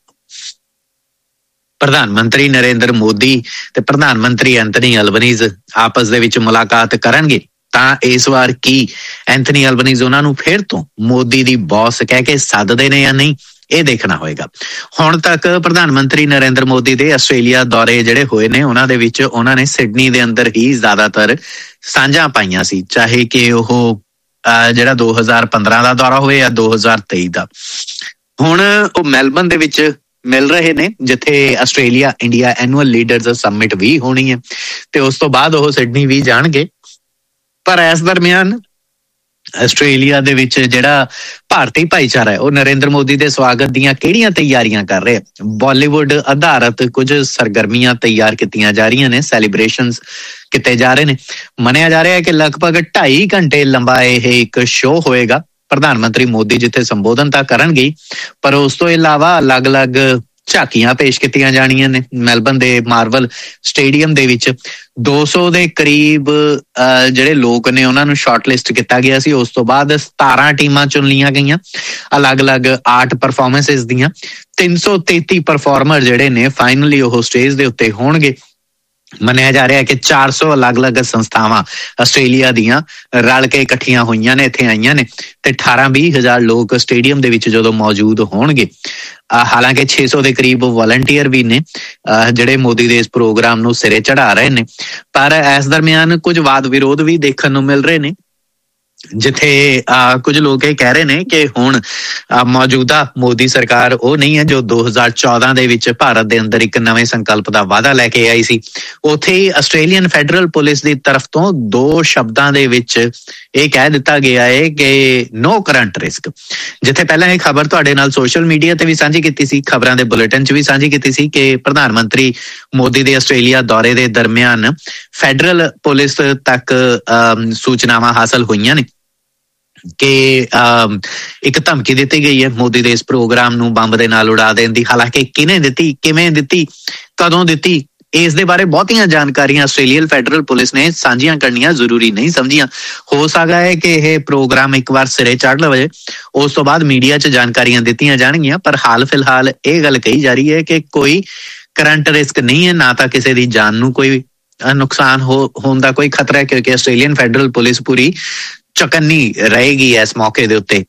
ਪ੍ਰਧਾਨ ਮੰਤਰੀ ਨਰਿੰਦਰ ਮੋਦੀ ਤੇ ਪ੍ਰਧਾਨ ਮੰਤਰੀ ਐਂਥਨੀ ਅਲਬਨੀਜ਼ ਆਪਸ ਦੇ ਵਿੱਚ ਮੁਲਾਕਾਤ ਕਰਨਗੇ ਤਾਂ ਇਸ ਵਾਰ ਕੀ ਐਂਥਨੀ ਅਲਬਨੀਜ਼ ਉਹਨਾਂ ਨੂੰ ਫਿਰ ਤੋਂ ਮੋਦੀ ਦੀ ਬੌਸ ਕਹਿ ਕੇ ਸੱਦਦੇ ਨੇ ਜਾਂ ਨਹੀਂ, ਇਹ ਦੇਖਣਾ ਹੋਏਗਾ। ਹੁਣ ਤੱਕ ਪ੍ਰਧਾਨ ਮੰਤਰੀ ਨਰਿੰਦਰ ਮੋਦੀ ਦੇ ਆਸਟ੍ਰੇਲੀਆ ਦੌਰੇ ਜਿਹੜੇ ਹੋਏ ਨੇ ਉਹਨਾਂ ਦੇ ਵਿੱਚ ਉਹਨਾਂ ਨੇ ਸਿਡਨੀ ਦੇ ਅੰਦਰ ਹੀ ਜ਼ਿਆਦਾਤਰ ਸਾਂਝਾਂ ਪਾਈਆਂ ਸੀ, ਚਾਹੇ ਕਿ ਉਹ ਜਿਹੜਾ 2015 ਦਾ ਦੌਰਾ ਹੋਵੇ ਜਾਂ 2023 ਦਾ। ਹੁਣ ਉਹ ਮੈਲਬਨ ਦੇ ਵਿੱਚ ਮਿਲ ਰਹੇ ਨੇ ਜਿੱਥੇ Australia India annual leaders summit ਵੀ ਹੋਣੀ ਹੈ ਤੇ ਉਸ ਤੋਂ ਬਾਅਦ ਉਹ ਸਿਡਨੀ ਵੀ ਜਾਣਗੇ। ਪਰ ਇਸ ਦਰਮਿਆਨ ਆਸਟ੍ਰੇਲੀਆ ਦੇ ਵਿੱਚ ਜਿਹੜਾ ਭਾਰਤੀ ਭਾਈਚਾਰਾ ਹੈ ਉਹ ਨਰਿੰਦਰ ਮੋਦੀ ਦੇ ਸਵਾਗਤ ਦੀਆਂ ਕਿਹੜੀਆਂ ਤਿਆਰੀਆਂ ਕਰ ਰਿਹਾ? ਬਾਲੀਵੁੱਡ ਆਧਾਰਿਤ ਕੁਝ ਸਰਗਰਮੀਆਂ ਤਿਆਰ ਕੀਤੀਆਂ ਜਾ ਰਹੀਆਂ ਨੇ, ਸੈਲੀਬ੍ਰੇਸ਼ਨਸ ਕੀਤੇ ਜਾ ਰਹੇ ਨੇ। ਮੰਨਿਆ ਜਾ ਰਿਹਾ ਹੈ ਕਿ ਲਗਭਗ 2.5 ਘੰਟੇ ਲੰਬਾ ਇਹ ਇੱਕ ਸ਼ੋਅ ਹੋਏਗਾ। ਪ੍ਰਧਾਨ ਮੰਤਰੀ ਮੋਦੀ ਜਿੱਥੇ ਸੰਬੋਧਨ ਤਾਂ ਕਰਨਗੇ, ਪਰ ਉਸ ਤੋਂ ਇਲਾਵਾ ਅਲੱਗ-ਅਲੱਗ ਝਾਕੀਆਂ ਪੇਸ਼ ਕੀਤੀਆਂ ਜਾਣੀਆਂ ਨੇ। ਮੈਲਬਨ ਦੇ ਮਾਰਵਲ ਸਟੇਡੀਅਮ ਦੇ ਵਿੱਚ 200 ਦੇ ਕਰੀਬ ਜਿਹੜੇ ਲੋਕ ਨੇ ਉਹਨਾਂ ਨੂੰ ਸ਼ਾਰਟਲਿਸਟ ਕੀਤਾ ਗਿਆ ਸੀ। ਉਸ ਤੋਂ ਬਾਅਦ 17 ਟੀਮਾਂ ਚੁਣ ਲਈਆਂ ਗਈਆਂ ਅਲੱਗ-ਅਲੱਗ ਆਰਟ ਪਰਫਾਰਮੈਂਸਿਸ ਦੀਆਂ। 333 ਪਰਫਾਰਮਰ ਜਿਹੜੇ ਨੇ ਫਾਈਨਲੀ ਉਹ ਸਟੇਜ ਦੇ ਉੱਤੇ ਹੋਣਗੇ। ਮੰਨਿਆ ਜਾ ਰਿਹਾ ਕਿ 400 ਅਲੱਗ-ਅਲੱਗ ਸੰਸਥਾਵਾਂ ਆਸਟ੍ਰੇਲੀਆ ਦੀਆਂ ਰਲ ਕੇ ਇਕੱਠੀਆਂ ਹੋਈਆਂ ਨੇ, ਇੱਥੇ ਆਈਆਂ ਨੇ ਤੇ 18-20 ਹਜ਼ਾਰ ਲੋਕ ਸਟੇਡੀਅਮ ਦੇ ਵਿੱਚ ਜਦੋਂ ਮੌਜੂਦ ਹੋਣਗੇ। ਹਾਲਾਂਕਿ 600 ਦੇ ਕਰੀਬ ਵਾਲੰਟੀਅਰ ਵੀ ਨੇ ਜਿਹੜੇ ਮੋਦੀ ਦੇ ਇਸ ਪ੍ਰੋਗਰਾਮ ਨੂੰ ਸਿਰੇ ਚੜਾ ਰਹੇ ਨੇ, ਪਰ ਇਸ ਦਰਮਿਆਨ ਕੁਝ ਵਾਦ ਵਿਰੋਧ ਵੀ ਦੇਖਣ ਨੂੰ ਮਿਲ ਰਹੇ ਨੇ, ਜਿੱਥੇ ਕੁਝ ਲੋਕ ਇਹ ਕਹਿ ਰਹੇ ਨੇ ਕਿ ਹੁਣ ਮੌਜੂਦਾ ਮੋਦੀ ਸਰਕਾਰ ਉਹ ਨਹੀਂ ਹੈ ਜੋ 2014 ਦੇ ਵਿੱਚ ਭਾਰਤ ਦੇ ਅੰਦਰ ਇੱਕ ਨਵੇਂ ਸੰਕਲਪ ਦਾ ਵਾਅਦਾ ਲੈ ਕੇ ਆਈ ਸੀ। ਉੱਥੇ ਹੀ ਆਸਟ੍ਰੇਲੀਅਨ ਫੈਡਰਲ ਪੁਲਿਸ ਦੀ ਤਰਫ ਤੋਂ 2 ਸ਼ਬਦਾਂ ਦੇ ਵਿੱਚ ਇਹ ਕਹਿ ਦਿੱਤਾ ਗਿਆ ਹੈ ਕਿ ਨੋ ਕਰੰਟ ਰਿਸਕ। ਜਿੱਥੇ ਪਹਿਲਾਂ ਇਹ ਖਬਰ ਤੁਹਾਡੇ ਨਾਲ ਸੋਸ਼ਲ ਮੀਡੀਆ ਤੇ ਵੀ ਸਾਂਝੀ ਕੀਤੀ ਸੀ, ਖਬਰਾਂ ਦੇ ਬੁਲੇਟਿਨ 'ਚ ਵੀ ਸਾਂਝੀ ਕੀਤੀ ਸੀ ਕਿ ਪ੍ਰਧਾਨ ਮੰਤਰੀ ਮੋਦੀ ਦੇ ਆਸਟ੍ਰੇਲੀਆ ਦੌਰੇ ਦੇ ਦਰਮਿਆਨ ਫੈਡਰਲ ਪੁਲਿਸ ਤੱਕ ਸੂਚਨਾਵਾਂ ਹਾਸਲ ਹੋਈਆਂ ਨੇ ਕਿ ਇੱਕ ਧਮਕੀ ਦਿੱਤੀ ਗਈ ਹੈ ਮੋਦੀ ਦੇ ਇਸ ਪ੍ਰੋਗਰਾਮ ਨੂੰ ਬੰਬ ਦੇ ਨਾਲ ਉਡਾ ਦੇਣ ਦੀ। ਹਾਲਾਂਕਿ ਕਿਹਨੇ ਦਿੱਤੀ, ਕਿਵੇਂ ਦਿੱਤੀ, ਕਦੋਂ ਦਿੱਤੀ, ਇਸ ਦੇ ਬਾਰੇ ਬਹੁਤੀਆਂ ਜਾਣਕਾਰੀਆਂ ਆਸਟ੍ਰੇਲੀਅਨ ਫੈਡਰਲ ਪੁਲਿਸ ਨੇ ਸਾਂਝੀਆਂ ਕਰਨੀਆਂ ਜ਼ਰੂਰੀ ਨਹੀਂ ਸਮਝੀਆਂ। ਹੋ ਸਕਦਾ ਹੈ ਕਿ ਇਹ ਪ੍ਰੋਗਰਾਮ ਇੱਕ ਵਾਰ ਸਿਰੇ ਚੜ੍ਹ ਲਵੇ, ਉਸ ਤੋਂ ਬਾਅਦ ਮੀਡੀਆ 'ਚ ਜਾਣਕਾਰੀਆਂ ਦਿੱਤੀਆਂ ਜਾਣਗੀਆਂ। ਪਰ ਹਾਲ ਫਿਲਹਾਲ ਇਹ ਗੱਲ ਕਹੀ ਜਾ ਰਹੀ ਹੈ ਕਿ ਕੋਈ ਕਰੰਟ ਰਿਸਕ ਨਹੀਂ ਹੈ, ਨਾ ਤਾਂ ਕਿਸੇ ਦੀ ਜਾਨ ਨੂੰ ਕੋਈ ਨੁਕਸਾਨ ਹੋਣ ਦਾ ਕੋਈ ਖਤਰਾ ਹੈ, ਕਿਉਂਕਿ ਆਸਟ੍ਰੇਲੀਅਨ ਫੈਡਰਲ ਪੁਲਿਸ ਪੂਰੀ ਚੌਕੰਨੀ ਰਹੇਗੀ ਇਸ ਮੌਕੇ ਦੇ ਉੱਤੇ।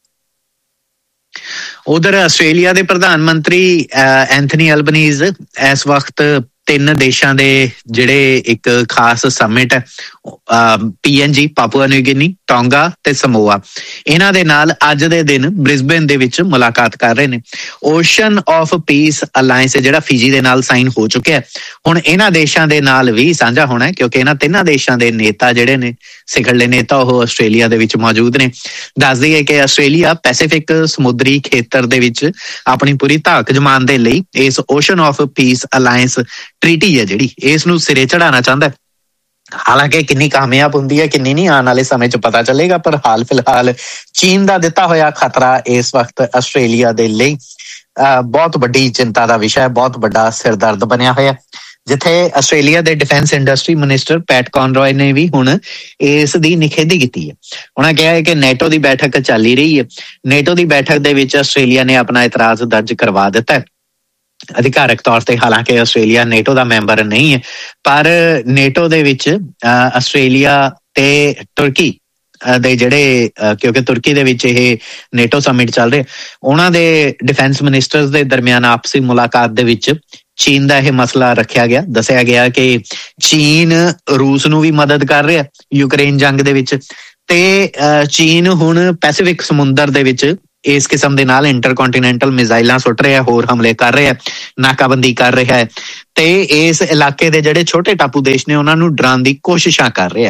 ਉਧਰ ਆਸਟ੍ਰੇਲੀਆ ਦੇ ਪ੍ਰਧਾਨ ਮੰਤਰੀ ਐਂਥਨੀ ਐਲਬਨੀਜ਼ ਇਸ ਵਕਤ 3 ਦੇਸ਼ਾਂ ਦੇ ਜਿਹੜੇ ਇੱਕ ਖਾਸ ਸਮਿਟ ਹੈ PNG ਪਾਪੂਆ ਨਿਊ ਗਿਨੀ, ਟੋਂਗਾ ਤੇ ਸਮੋਆ, ਇਹਨਾਂ ਦੇ ਨਾਲ ਅੱਜ ਦੇ ਦਿਨ ਬ੍ਰਿਸਬੇਨ ਦੇ ਵਿੱਚ ਮੁਲਾਕਾਤ ਕਰ ਰਹੇ ਨੇ। ਓਸ਼ਨ ਆਫ ਪੀਸ ਅਲਾਇੰਸ ਜਿਹੜਾ ਫਿਜੀ ਦੇ ਨਾਲ ਸਾਈਨ ਹੋ ਚੁੱਕਿਆ, ਹੁਣ ਇਹਨਾਂ ਦੇਸ਼ਾਂ ਦੇ ਨਾਲ ਵੀ ਸਾਂਝਾ ਹੋਣਾ, ਕਿਉਂਕਿ ਇਹਨਾਂ 3 ਦੇਸ਼ਾਂ ਦੇ ਨੇਤਾ ਜਿਹੜੇ ਨੇ, ਸਿਖਰਲੇ ਨੇਤਾ, ਉਹ ਆਸਟ੍ਰੇਲੀਆ ਦੇ ਵਿੱਚ ਮੌਜੂਦ ਨੇ। ਦੱਸ ਦਈਏ ਕਿ ਆਸਟ੍ਰੇਲੀਆ ਪੈਸੀਫਿਕ ਸਮੁੰਦਰੀ ਖੇਤਰ ਦੇ ਵਿੱਚ ਆਪਣੀ ਪੂਰੀ ਧਾਕ ਜਮਾਉਣ ਦੇ ਲਈ ਇਸ ocean of piece alliance treaty ਹੈ ਜਿਹੜੀ, ਇਸ ਨੂੰ ਸਿਰੇ ਚੜਾਉਣਾ ਚਾਹੁੰਦਾ। ਹਾਲਾਂਕਿ ਕਿੰਨੀ ਕਾਮਯਾਬ ਹੁੰਦੀ ਹੈ ਕਿੰਨੀ ਨਹੀਂ, ਆਉਣ ਵਾਲੇ ਸਮੇਂ 'ਚ ਪਤਾ ਚੱਲੇਗਾ। ਪਰ ਹਾਲ ਫਿਲਹਾਲ ਚੀਨ ਦਾ ਦਿੱਤਾ ਹੋਇਆ ਖਤਰਾ ਇਸ ਵਕਤ ਆਸਟ੍ਰੇਲੀਆ ਦੇ ਲਈ ਬਹੁਤ ਵੱਡੀ ਚਿੰਤਾ ਦਾ ਵਿਸ਼ਾ ਹੈ, ਬਹੁਤ ਵੱਡਾ ਸਿਰਦਰਦ ਬਣਿਆ ਹੋਇਆ। ਜਿੱਥੇ ਆਸਟ੍ਰੇਲੀਆ ਦੇ ਡਿਫੈਂਸ ਇੰਡਸਟਰੀ ਮਿਨਿਸਟਰ ਪੈਟ ਕੌਨਰੋਏ ਨੇ ਵੀ ਹੁਣ ਇਸ ਦੀ ਨਿਖੇਧੀ ਕੀਤੀ ਹੈ। ਉਹਨਾਂ ਕਿਹਾ ਹੈ ਕਿ ਨੇਟੋ ਦੀ ਬੈਠਕ ਚੱਲ ਹੀ ਰਹੀ ਹੈ, ਨੇਟੋ ਦੀ ਬੈਠਕ ਦੇ ਵਿੱਚ ਆਸਟ੍ਰੇਲੀਆ ਨੇ ਆਪਣਾ ਇਤਰਾਜ਼ ਦਰਜ ਕਰਵਾ ਦਿੱਤਾ ਹੈ ਅਧਿਕਾਰਕ ਤੌਰ ਤੇ। ਹਾਲਾਂਕਿ ਆਸਟ੍ਰੇਲੀਆ ਨੇਟੋ ਦਾ ਮੈਂਬਰ ਨਹੀਂ ਹੈ, ਪਰ ਨੇਟੋ ਦੇ ਵਿੱਚ ਆਸਟ੍ਰੇਲੀਆ ਤੇ ਤੁਰਕੀ ਦੇ ਜਿਹੜੇ, ਕਿਉਂਕਿ ਤੁਰਕੀ ਦੇ ਵਿੱਚ ਇਹ ਨੇਟੋ ਸਮਿਟ ਚੱਲ ਰਿਹਾ, ਉਹਨਾਂ ਦੇ ਡਿਫੈਂਸ ਮਿਨਿਸਟਰਸ ਦੇ ਦਰਮਿਆਨ ਆਪਸੀ ਮੁਲਾਕਾਤ ਦੇ ਵਿੱਚ ਚੀਨ ਦਾ ਇਹ ਮਸਲਾ ਰੱਖਿਆ ਗਿਆ। ਦੱਸਿਆ ਗਿਆ ਕਿ ਚੀਨ ਰੂਸ ਨੂੰ ਵੀ ਮਦਦ ਕਰ ਰਿਹਾ ਯੂਕਰੇਨ ਜੰਗ ਦੇ ਵਿੱਚ, ਤੇ ਚੀਨ ਹੁਣ ਪੈਸੀਫਿਕ ਸਮੁੰਦਰ ਦੇ ਵਿੱਚ ਇਸ ਕਿਸਮ ਦੇ ਨਾਲ ਇੰਟਰਕੌਂਟੀਨੈਂਟਲ ਮਿਜ਼ਾਈਲਾਂ ਸੁੱਟ ਰਿਹਾ, ਹੋਰ ਹਮਲੇ ਕਰ ਰਿਹਾ, ਨਾਕਾਬੰਦੀ ਕਰ ਰਿਹਾ ਹੈ, ਤੇ ਇਸ ਇਲਾਕੇ ਦੇ ਜਿਹੜੇ ਛੋਟੇ ਟਾਪੂ ਦੇਸ਼ ਨੇ ਉਹਨਾਂ ਨੂੰ ਡਰਾਉਣ ਦੀ ਕੋਸ਼ਿਸ਼ਾਂ ਕਰ ਰਿਹਾ।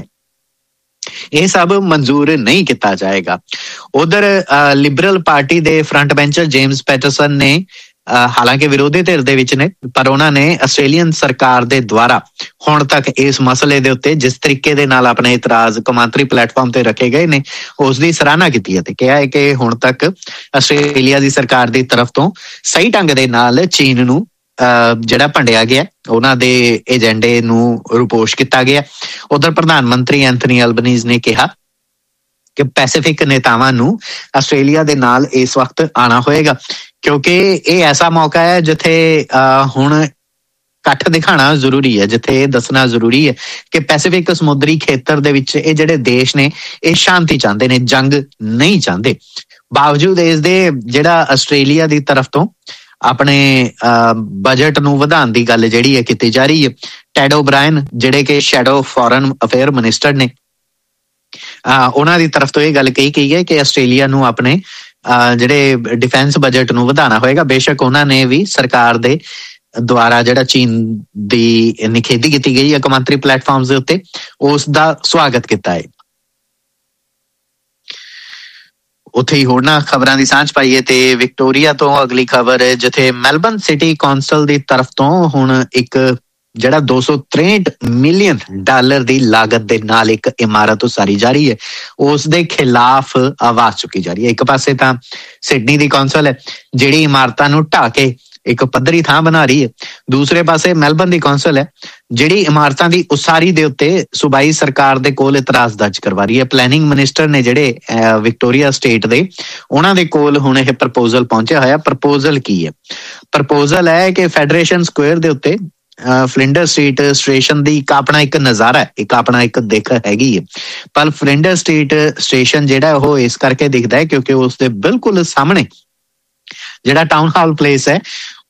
ਇਹ ਸਭ ਮਨਜ਼ੂਰ ਨਹੀਂ ਕੀਤਾ ਜਾਏਗਾ। ਉਧਰ ਲਿਬਰਲ ਪਾਰਟੀ ਦੇ ਫਰੰਟ ਬੈਂਚਰ ਜੇਮਸ ਪੈਟਰਸਨ ਨੇ, ਹਾਲਾਂਕਿ ਵਿਰੋਧੀ ਧਿਰ ਦੇ ਵਿੱਚ ਨੇ, ਪਰ ਉਹਨਾਂ ਨੇ ਆਸਟ੍ਰੇਲੀਅਨ ਸਰਕਾਰ ਦੇ ਦੁਆਰਾ ਹੁਣ ਤੱਕ ਇਸ ਮਸਲੇ ਦੇ ਉੱਤੇ ਜਿਸ ਤਰੀਕੇ ਦੇ ਨਾਲ ਆਪਣੇ ਇਤਰਾਜ਼ ਕੌਮਾਂਤਰੀ ਪਲੇਟਫਾਰਮ ਤੇ ਰੱਖੇ ਗਏ ਨੇ, ਉਸ ਦੀ ਸਰਾਹਨਾ ਕੀਤੀ ਹੈ ਤੇ ਕਿਹਾ ਹੈ ਕਿ ਹੁਣ ਤੱਕ ਆਸਟ੍ਰੇਲੀਆ ਦੀ ਸਰਕਾਰ ਦੀ ਤਰਫ ਤੋਂ ਸਹੀ ਢੰਗ ਦੇ ਨਾਲ ਚੀਨ ਨੂੰ ਜਿਹੜਾ ਭੰਡਿਆ ਗਿਆ, ਉਹਨਾਂ ਦੇ ਏਜੰਡੇ ਨੂੰ ਰੁਪੋਸ਼ ਕੀਤਾ ਗਿਆ। ਉਧਰ ਪ੍ਰਧਾਨ ਮੰਤਰੀ ਐਂਥਨੀ ਐਲਬਨੀਜ਼ ਨੇ ਕਿਹਾ ਕਿ ਪੈਸੀਫਿਕ ਨੇਤਾਵਾਂ ਨੂੰ ਆਸਟ੍ਰੇਲੀਆ ਦੇ ਨਾਲ ਇਸ ਵਕਤ ਆਉਣਾ ਹੋਏਗਾ, ਕਿਉਂਕਿ ਇਹ ਐਸਾ ਮੌਕਾ ਹੈ ਜਿੱਥੇ ਹੁਣ ਇਕੱਠ ਦਿਖਾਣਾ ਜ਼ਰੂਰੀ ਹੈ, ਜਿੱਥੇ ਇਹ ਦੱਸਣਾ ਜ਼ਰੂਰੀ ਹੈ ਕਿ ਪੈਸੀਫਿਕ ਸਮੁੰਦਰੀ ਖੇਤਰ ਦੇ ਵਿੱਚ ਇਹ ਜਿਹੜੇ ਦੇਸ਼ ਨੇ ਇਹ ਸ਼ਾਂਤੀ ਚਾਹੁੰਦੇ ਨੇ, ਜੰਗ ਨਹੀਂ ਚਾਹੁੰਦੇ। ਬਾਵਜੂਦ ਇਸ ਦੇ ਜਿਹੜਾ ਆਸਟ੍ਰੇਲੀਆ ਦੀ ਤਰਫ ਤੋਂ ਆਪਣੇ ਬਜਟ ਨੂੰ ਵਧਾਉਣ ਦੀ ਗੱਲ ਜਿਹੜੀ ਹੈ ਕੀਤੀ ਜਾ ਰਹੀ ਹੈ। ਟੈਡ ਓਬਰਾਇਨ ਜਿਹੜੇ ਕਿ ਸ਼ੈਡੋ ਫੋਰਨ ਅਫੇਅਰ ਮਿਨਿਸਟਰ ਨੇ, ਉਹਨਾਂ ਦੀ ਤਰਫ ਤੋਂ ਇਹ ਗੱਲ ਕਹੀ ਗਈ ਹੈ ਕਿ ਆਸਟ੍ਰੇਲੀਆ ਨੂੰ ਆਪਣੇ ਜਿਹੜੇ ਡਿਫੈਂਸ ਬਜਟ ਨੂੰ ਵਧਾਉਣਾ ਹੋਏਗਾ। ਬੇਸ਼ੱਕ ਉਹਨਾਂ ਨੇ ਵੀ ਸਰਕਾਰ ਦੇ ਦੁਆਰਾ ਜਿਹੜਾ ਚੀਨ ਦੀ ਨਿਖੇਧੀ ਕੀਤੀ ਗਈ ਹੈ ਕੌਮਾਂਤਰੀ ਪਲੇਟਫਾਰਮਸ ਦੇ ਉੱਤੇ, ਉਸ ਦਾ ਸਵਾਗਤ ਕੀਤਾ ਹੈ। ਉੱਥੇ ਹੀ ਹੋਰਨਾਂ ਖਬਰਾਂ ਦੀ ਸਾਂਝ ਪਾਈਏ ਤੇ ਵਿਕਟੋਰੀਆ ਤੋਂ ਅਗਲੀ ਖਬਰ, ਜਿੱਥੇ ਮੈਲਬਰਨ ਸਿਟੀ ਕੌਂਸਲ ਦੀ ਤਰਫ ਤੋਂ ਹੁਣ ਇੱਕ ਜਿਹੜਾ $263 ਮਿਲੀਅਨ ਦੀ ਲਾਗਤ ਦੇ ਨਾਲ ਇੱਕ ਇਮਾਰਤ ਉਸਾਰੀ ਜਾ ਰਹੀ ਹੈ, ਉਸ ਦੇ ਖਿਲਾਫ ਆਵਾਜ਼ ਚੁੱਕੀ ਜਾ ਰਹੀ ਹੈ। ਇੱਕ ਪਾਸੇ ਤਾਂ ਸਿਡਨੀ ਦੀ ਕੌਂਸਲ ਹੈ ਜਿਹੜੀ ਇਮਾਰਤਾਂ ਨੂੰ ਢਾਹ ਕੇ ਇੱਕ ਪੱਧਰੀ ਥਾਂ ਬਣਾ ਰਹੀ ਹੈ, ਦੂਸਰੇ ਪਾਸੇ ਮੈਲਬਰਨ ਦੀ ਕੌਂਸਲ ਹੈ ਜਿਹੜੀ ਇਮਾਰਤਾਂ ਦੀ ਉਸਾਰੀ ਦੇ ਉੱਤੇ ਸੂਬਾਈ ਸਰਕਾਰ ਦੇ ਕੋਲ ਇਤਰਾਜ਼ ਦਰਜ ਕਰਵਾ ਰਹੀ ਹੈ। ਪਲੈਨਿੰਗ ਮਿਨਿਸਟਰ ਨੇ ਜਿਹੜੇ ਵਿਕਟੋਰੀਆ ਸਟੇਟ ਦੇ, ਉਹਨਾਂ ਦੇ ਕੋਲ ਹੁਣ ਇਹ ਪ੍ਰਪੋਜ਼ਲ ਪਹੁੰਚਿਆ ਹੋਇਆ। ਪ੍ਰਪੋਜ਼ਲ ਕੀ ਹੈ? ਪ੍ਰਪੋਜ਼ਲ ਹੈ ਕਿ ਫੈਡਰੇਸ਼ਨ ਸਕੁਅਰ ਦੇ ਉੱਤੇ ਫਲਿੰਡਰ ਸਟਰੀਟ ਸਟੇਸ਼ਨ ਦੀ ਆਪਣਾ ਇੱਕ ਨਜ਼ਾਰਾ ਹੈ, ਇੱਕ ਆਪਣਾ ਇੱਕ ਦਿੱਖ ਹੈਗੀ ਹੈ। ਪਰ ਫਲਿੰਡਰ ਸਟਰੀਟ ਸਟੇਸ਼ਨ ਜਿਹੜਾ ਉਹ ਇਸ ਕਰਕੇ ਦਿਖਦਾ ਹੈ ਕਿਉਂਕਿ ਉਸ ਦੇ ਬਿਲਕੁਲ ਸਾਹਮਣੇ ਜਿਹੜਾ ਟਾਊਨ ਹਾਲ ਪਲੇਸ ਹੈ,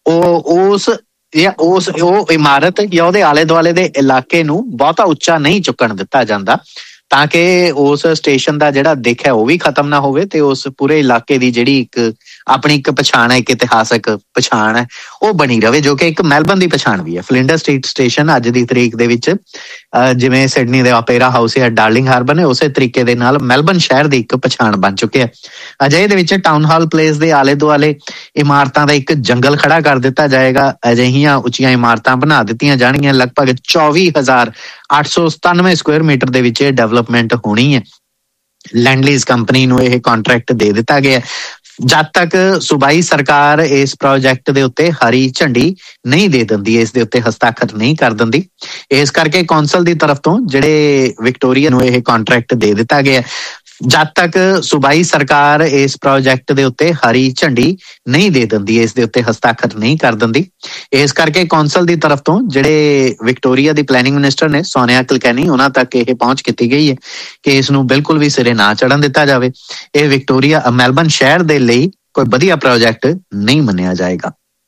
ਉਹ ਇਮਾਰਤ ਜਾਂ ਉਹਦੇ ਆਲੇ ਦੁਆਲੇ ਦੇ ਇਲਾਕੇ ਨੂੰ ਬਹੁਤਾ ਉੱਚਾ ਨਹੀਂ ਚੁੱਕਣ ਦਿੱਤਾ ਜਾਂਦਾ, ਤਾਂ ਕਿ ਉਸ ਸਟੇਸ਼ਨ ਦਾ ਜਿਹੜਾ ਦਿੱਖ ਹੈ ਉਹ ਵੀ ਖਤਮ ਨਾ ਹੋਵੇ ਤੇ ਉਸ ਪੂਰੇ ਇਲਾਕੇ ਦੀ ਜਿਹੜੀ ਇੱਕ ਆਪਣੀ ਇੱਕ ਪਛਾਣ ਹੈ, ਇੱਕ ਇਤਿਹਾਸਕ ਪਛਾਣ ਹੈ, ਉਹ ਬਣੀ ਰਵੇ, ਜੋ ਕਿ ਇੱਕ ਮੈਲਬਰਨ ਦੀ ਪਛਾਣ ਵੀ ਹੈ। ਫਲਿੰਡਰ ਸਟਰੀਟ ਸਟੇਸ਼ਨ ਅੱਜ ਦੀ ਤਰੀਕ ਦੇ ਵਿੱਚ ਜਿਵੇਂ ਸਿਡਨੀ ਦੇ ਓਪੇਰਾ ਹਾਊਸ ਜਾਂ ਡਾਰਲਿੰਗ ਹਾਰਬਰ ਨੇ, ਉਸੇ ਤਰੀਕੇ ਦੇ ਨਾਲ ਮੈਲਬਰਨ ਸ਼ਹਿਰ ਦੀ ਇੱਕ ਪਛਾਣ ਬਣ ਚੁੱਕਿਆ। ਅਜਿਹੇ ਦੇ ਵਿੱਚ ਟਾਊਨ ਹਾਲ ਪਲੇਸ ਦੇ ਆਲੇ ਦੁਆਲੇ ਇਮਾਰਤਾਂ ਦਾ ਇੱਕ ਜੰਗਲ ਖੜਾ ਕਰ ਦਿੱਤਾ ਜਾਏਗਾ। ਅਜਿਹੀਆਂ ਉੱਚੀਆਂ ਇਮਾਰਤਾਂ ਬਣਾ ਦਿੱਤੀਆਂ ਜਾਣਗੀਆਂ। ਲਗਭਗ 24,897 ਸਕੁਅਰ ਮੀਟਰ ਦੇ ਵਿੱਚ ਇਹ ਡਿਵੈਲਪਮੈਂਟ ਹੋਣੀ ਹੈ। ਲੈਂਡ-ਲੀਜ਼ ਕੰਪਨੀ ਨੂੰ ਇਹ ਕੰਟਰੈਕਟ ਦੇ ਦਿੱਤਾ ਗਿਆ। ਜਦ ਤੱਕ ਸੂਬਾਈ ਸਰਕਾਰ ਇਸ ਪ੍ਰੋਜੈਕਟ ਦੇ ਉੱਤੇ ਹਰੀ ਝੰਡੀ ਨਹੀਂ ਦੇ ਦਿੰਦੀ, ਇਸ ਦੇ ਉੱਤੇ ਹਸਤਾਖਰ ਨਹੀਂ ਕਰ ਦਿੰਦੀ। ਇਸ ਕਰਕੇ ਕੌਂਸਲ ਦੀ ਤਰਫ ਤੋਂ ਜਿਹੜੇ ਵਿਕਟੋਰੀਆ ਨੂੰ ਇਹ ਕੰਟਰੈਕਟ ਦੇ ਦਿੱਤਾ ਗਿਆ। ਜਦ ਤੱਕ ਸੂਬਾਈ ਸਰਕਾਰ ਇਸ ਪ੍ਰੋਜੈਕਟ ਦੇ ਉੱਤੇ ਹਰੀ ਝੰਡੀ ਨਹੀਂ ਦੇ ਦਿੰਦੀ, ਇਸ ਦੇ ਉੱਤੇ ਹਸਤਾਖਰ ਨਹੀਂ ਕਰ ਦਿੰਦੀ। ਇਸ ਕਰਕੇ ਕੌਂਸਲ ਦੀ ਤਰਫ ਤੋਂ ਜਿਹੜੇ ਵਿਕਟੋਰੀਆ ਦੀ ਪਲੈਨਿੰਗ ਮਿਨਿਸਟਰ ਨੇ ਸੋਨੀਆ ਕਿਲਕੈਨੀ, ਉਹਨਾਂ ਤੱਕ ਇਹ ਪਹੁੰਚ ਕੀਤੀ ਗਈ ਹੈ ਕਿ ਇਸ ਨੂੰ ਬਿਲਕੁਲ ਵੀ ਸਿਰੇ ਨਾ ਚੜ੍ਹਨ ਦਿੱਤਾ ਜਾਵੇ। ਇਹ ਵਿਕਟੋਰੀਆ ਮੈਲਬਨ ਸ਼ਹਿਰ ਦੇ ਲਈ ਕੋਈ ਵਧੀਆ ਪ੍ਰੋਜੈਕਟ ਨਹੀਂ ਮੰਨਿਆ ਜਾਏਗਾ।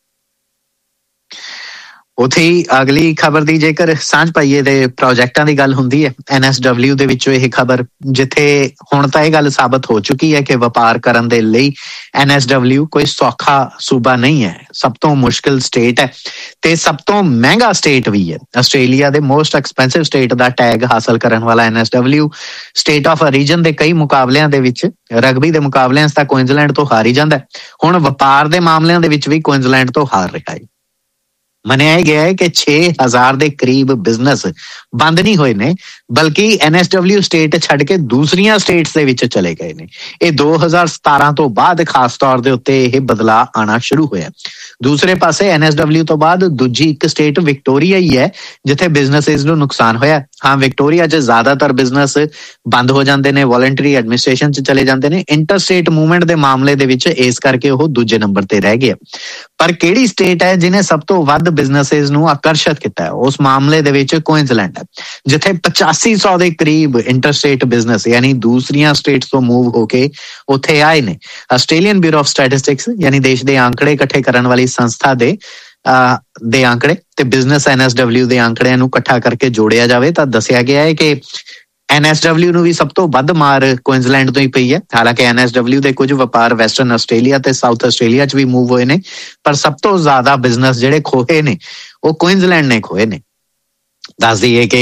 ਉੱਥੇ ਹੀ ਅਗਲੀ ਖਬਰ ਦੀ ਜੇਕਰ ਸਾਂਝ ਪਾਈਏ ਤੇ ਪ੍ਰੋਜੈਕਟਾਂ ਦੀ ਗੱਲ ਹੁੰਦੀ ਹੈ। NSW ਦੇ ਵਿੱਚੋਂ ਇਹ ਖਬਰ, ਜਿੱਥੇ ਹੁਣ ਤਾਂ ਇਹ ਗੱਲ ਸਾਬਤ ਹੋ ਚੁੱਕੀ ਹੈ ਕਿ ਵਪਾਰ ਕਰਨ ਦੇ ਲਈ NSW ਕੋਈ ਸੌਖਾ ਸੂਬਾ ਨਹੀਂ ਹੈ। ਸਭ ਤੋਂ ਮੁਸ਼ਕਿਲ ਸਟੇਟ ਹੈ ਤੇ ਸਭ ਤੋਂ ਮਹਿੰਗਾ ਸਟੇਟ ਵੀ ਹੈ। ਆਸਟ੍ਰੇਲੀਆ ਦੇ ਮੋਸਟ ਐਕਸਪੈਂਸਿਵ ਸਟੇਟ ਦਾ ਟੈਗ ਹਾਸਲ ਕਰਨ ਵਾਲਾ NSW ਸਟੇਟ ਆਫ ਰੀਜਨ ਦੇ ਕਈ ਮੁਕਾਬਲਿਆਂ ਦੇ ਵਿੱਚ, ਰਗਬੀ ਦੇ ਮੁਕਾਬਲਿਆਂ 'ਚ ਤਾਂ ਕੁਇਨਜ਼ਲੈਂਡ ਤੋਂ ਹਾਰ ਹੀ ਜਾਂਦਾ। ਹੁਣ ਵਪਾਰ ਦੇ ਮਾਮਲਿਆਂ ਦੇ ਵਿੱਚ ਵੀ ਕੁਇਨਜ਼ਲੈਂਡ ਤੋਂ ਹਾਰ ਰਿਹਾ ਹੈ। ਮੰਨਿਆ ਗਿਆ ਹੈ ਕਿ 6000 ਦੇ ਕਰੀਬ ਬਿਜ਼ਨਸ ਬੰਦ ਨਹੀਂ ਹੋਏ ਨੇ, ਬਲਕਿ NSW ਸਟੇਟ ਛੱਡ ਕੇ ਦੂਸਰੀਆਂ ਸਟੇਟਸ ਦੇ ਵਿੱਚ ਚਲੇ ਗਏ ਨੇ। ਇਹ 2017 ਤੋਂ ਬਾਅਦ ਖਾਸ ਤੌਰ ਦੇ ਉੱਤੇ ਇਹ ਬਦਲਾਅ ਆਉਣਾ ਸ਼ੁਰੂ ਹੋਇਆ। ਦੂਸਰੇ ਪਾਸੇ NSW ਤੋਂ ਬਾਅਦ ਦੂਜੀ ਇੱਕ ਸਟੇਟ ਵਿਕਟੋਰੀਆ ਹੀ ਹੈ ਜਿੱਥੇ ਬਿਜ਼ਨਸਿਸ ਨੂੰ ਨੁਕਸਾਨ ਹੋਇਆ। ਹਾਂ, ਵਿਕਟੋਰੀਆ 'ਚ ਜ਼ਿਆਦਾਤਰ ਬਿਜ਼ਨਸ ਬੰਦ ਹੋ ਜਾਂਦੇ ਨੇ, ਵੋਲੰਟਰੀ ਐਡਮਿਨਿਸਟ੍ਰੇਸ਼ਨ 'ਚ ਚਲੇ ਜਾਂਦੇ ਨੇ। ਇੰਟਰ ਸਟੇਟ ਮੂਵਮੈਂਟ ਦੇ ਮਾਮਲੇ ਦੇ ਵਿੱਚ ਇਸ ਕਰਕੇ ਉਹ ਦੂਜੇ ਨੰਬਰ ਤੇ ਰਹਿ ਗਿਆ। ਪਰ ਕਿਹੜੀ ਸਟੇਟ ਹੈ ਜਿਹਨੇ ਸਭ ਤੋਂ ਵੱਧ ਬਿਜ਼ਨਸਿਸ ਨੂੰ ਆਕਰਸ਼ਿਤ ਕੀਤਾ? ਉਸ ਮਾਮਲੇ ਦੇ ਵਿੱਚ ਕੁਇਨਜ਼ਲੈਂਡ ਹੈ, ਜਿੱਥੇ 8500 ਦੇ ਕਰੀਬ ਇੰਟਰ ਸਟੇਟ ਬਿਜ਼ਨਸ ਯਾਨੀ ਦੂਸਰੀਆਂ ਸਟੇਟਸ ਤੋਂ ਮੂਵ ਹੋ ਕੇ ਉੱਥੇ ਆਏ ਨੇ। ਆਸਟ੍ਰੇਲੀਅਨ ਬਿਊਰੋ ਆਫ ਸਟੈਟਿਸਟਿਕਸ ਯਾਨੀ ਦੇਸ਼ ਦੇ ਆંકੜੇ ਇਕੱਠੇ ਕਰਨ ਵਾਲੀ ਸੰਸਥਾ ਦੇ ਆંકੜੇ ਤੇ ਬਿਜ਼ਨਸ NSW ਦੇ ਆંકੜਿਆਂ ਨੂੰ ਇਕੱਠਾ ਕਰਕੇ ਜੋੜਿਆ ਜਾਵੇ ਤਾਂ ਦੱਸਿਆ ਗਿਆ ਹੈ ਕਿ NSW ਨੂੰ ਵੀ ਸਭ ਤੋਂ ਵੱਧ ਮਾਰ ਕੁਇਨਜ਼ਲੈਂਡ ਤੋਂ ਹੀ ਪਈ ਹੈ। ਹਾਲਾਂਕਿ NSW ਦੇ ਕੁਝ ਵਪਾਰ ਵੈਸਟਰਨ ਆਸਟ੍ਰੇਲੀਆ ਤੇ ਸਾਊਥ ਆਸਟ੍ਰੇਲੀਆ 'ਚ ਵੀ ਮੂਵ ਹੋਏ ਨੇ, ਪਰ ਸਭ ਤੋਂ ਜ਼ਿਆਦਾ ਬਿਜ਼ਨਸ ਜਿਹੜੇ ਖੋਏ ਨੇ ਉਹ ਕੁਇਨਜ਼ਲੈਂਡ ਨੇ ਖੋਏ ਨੇ। ਦੱਸ ਦਈਏ ਕਿ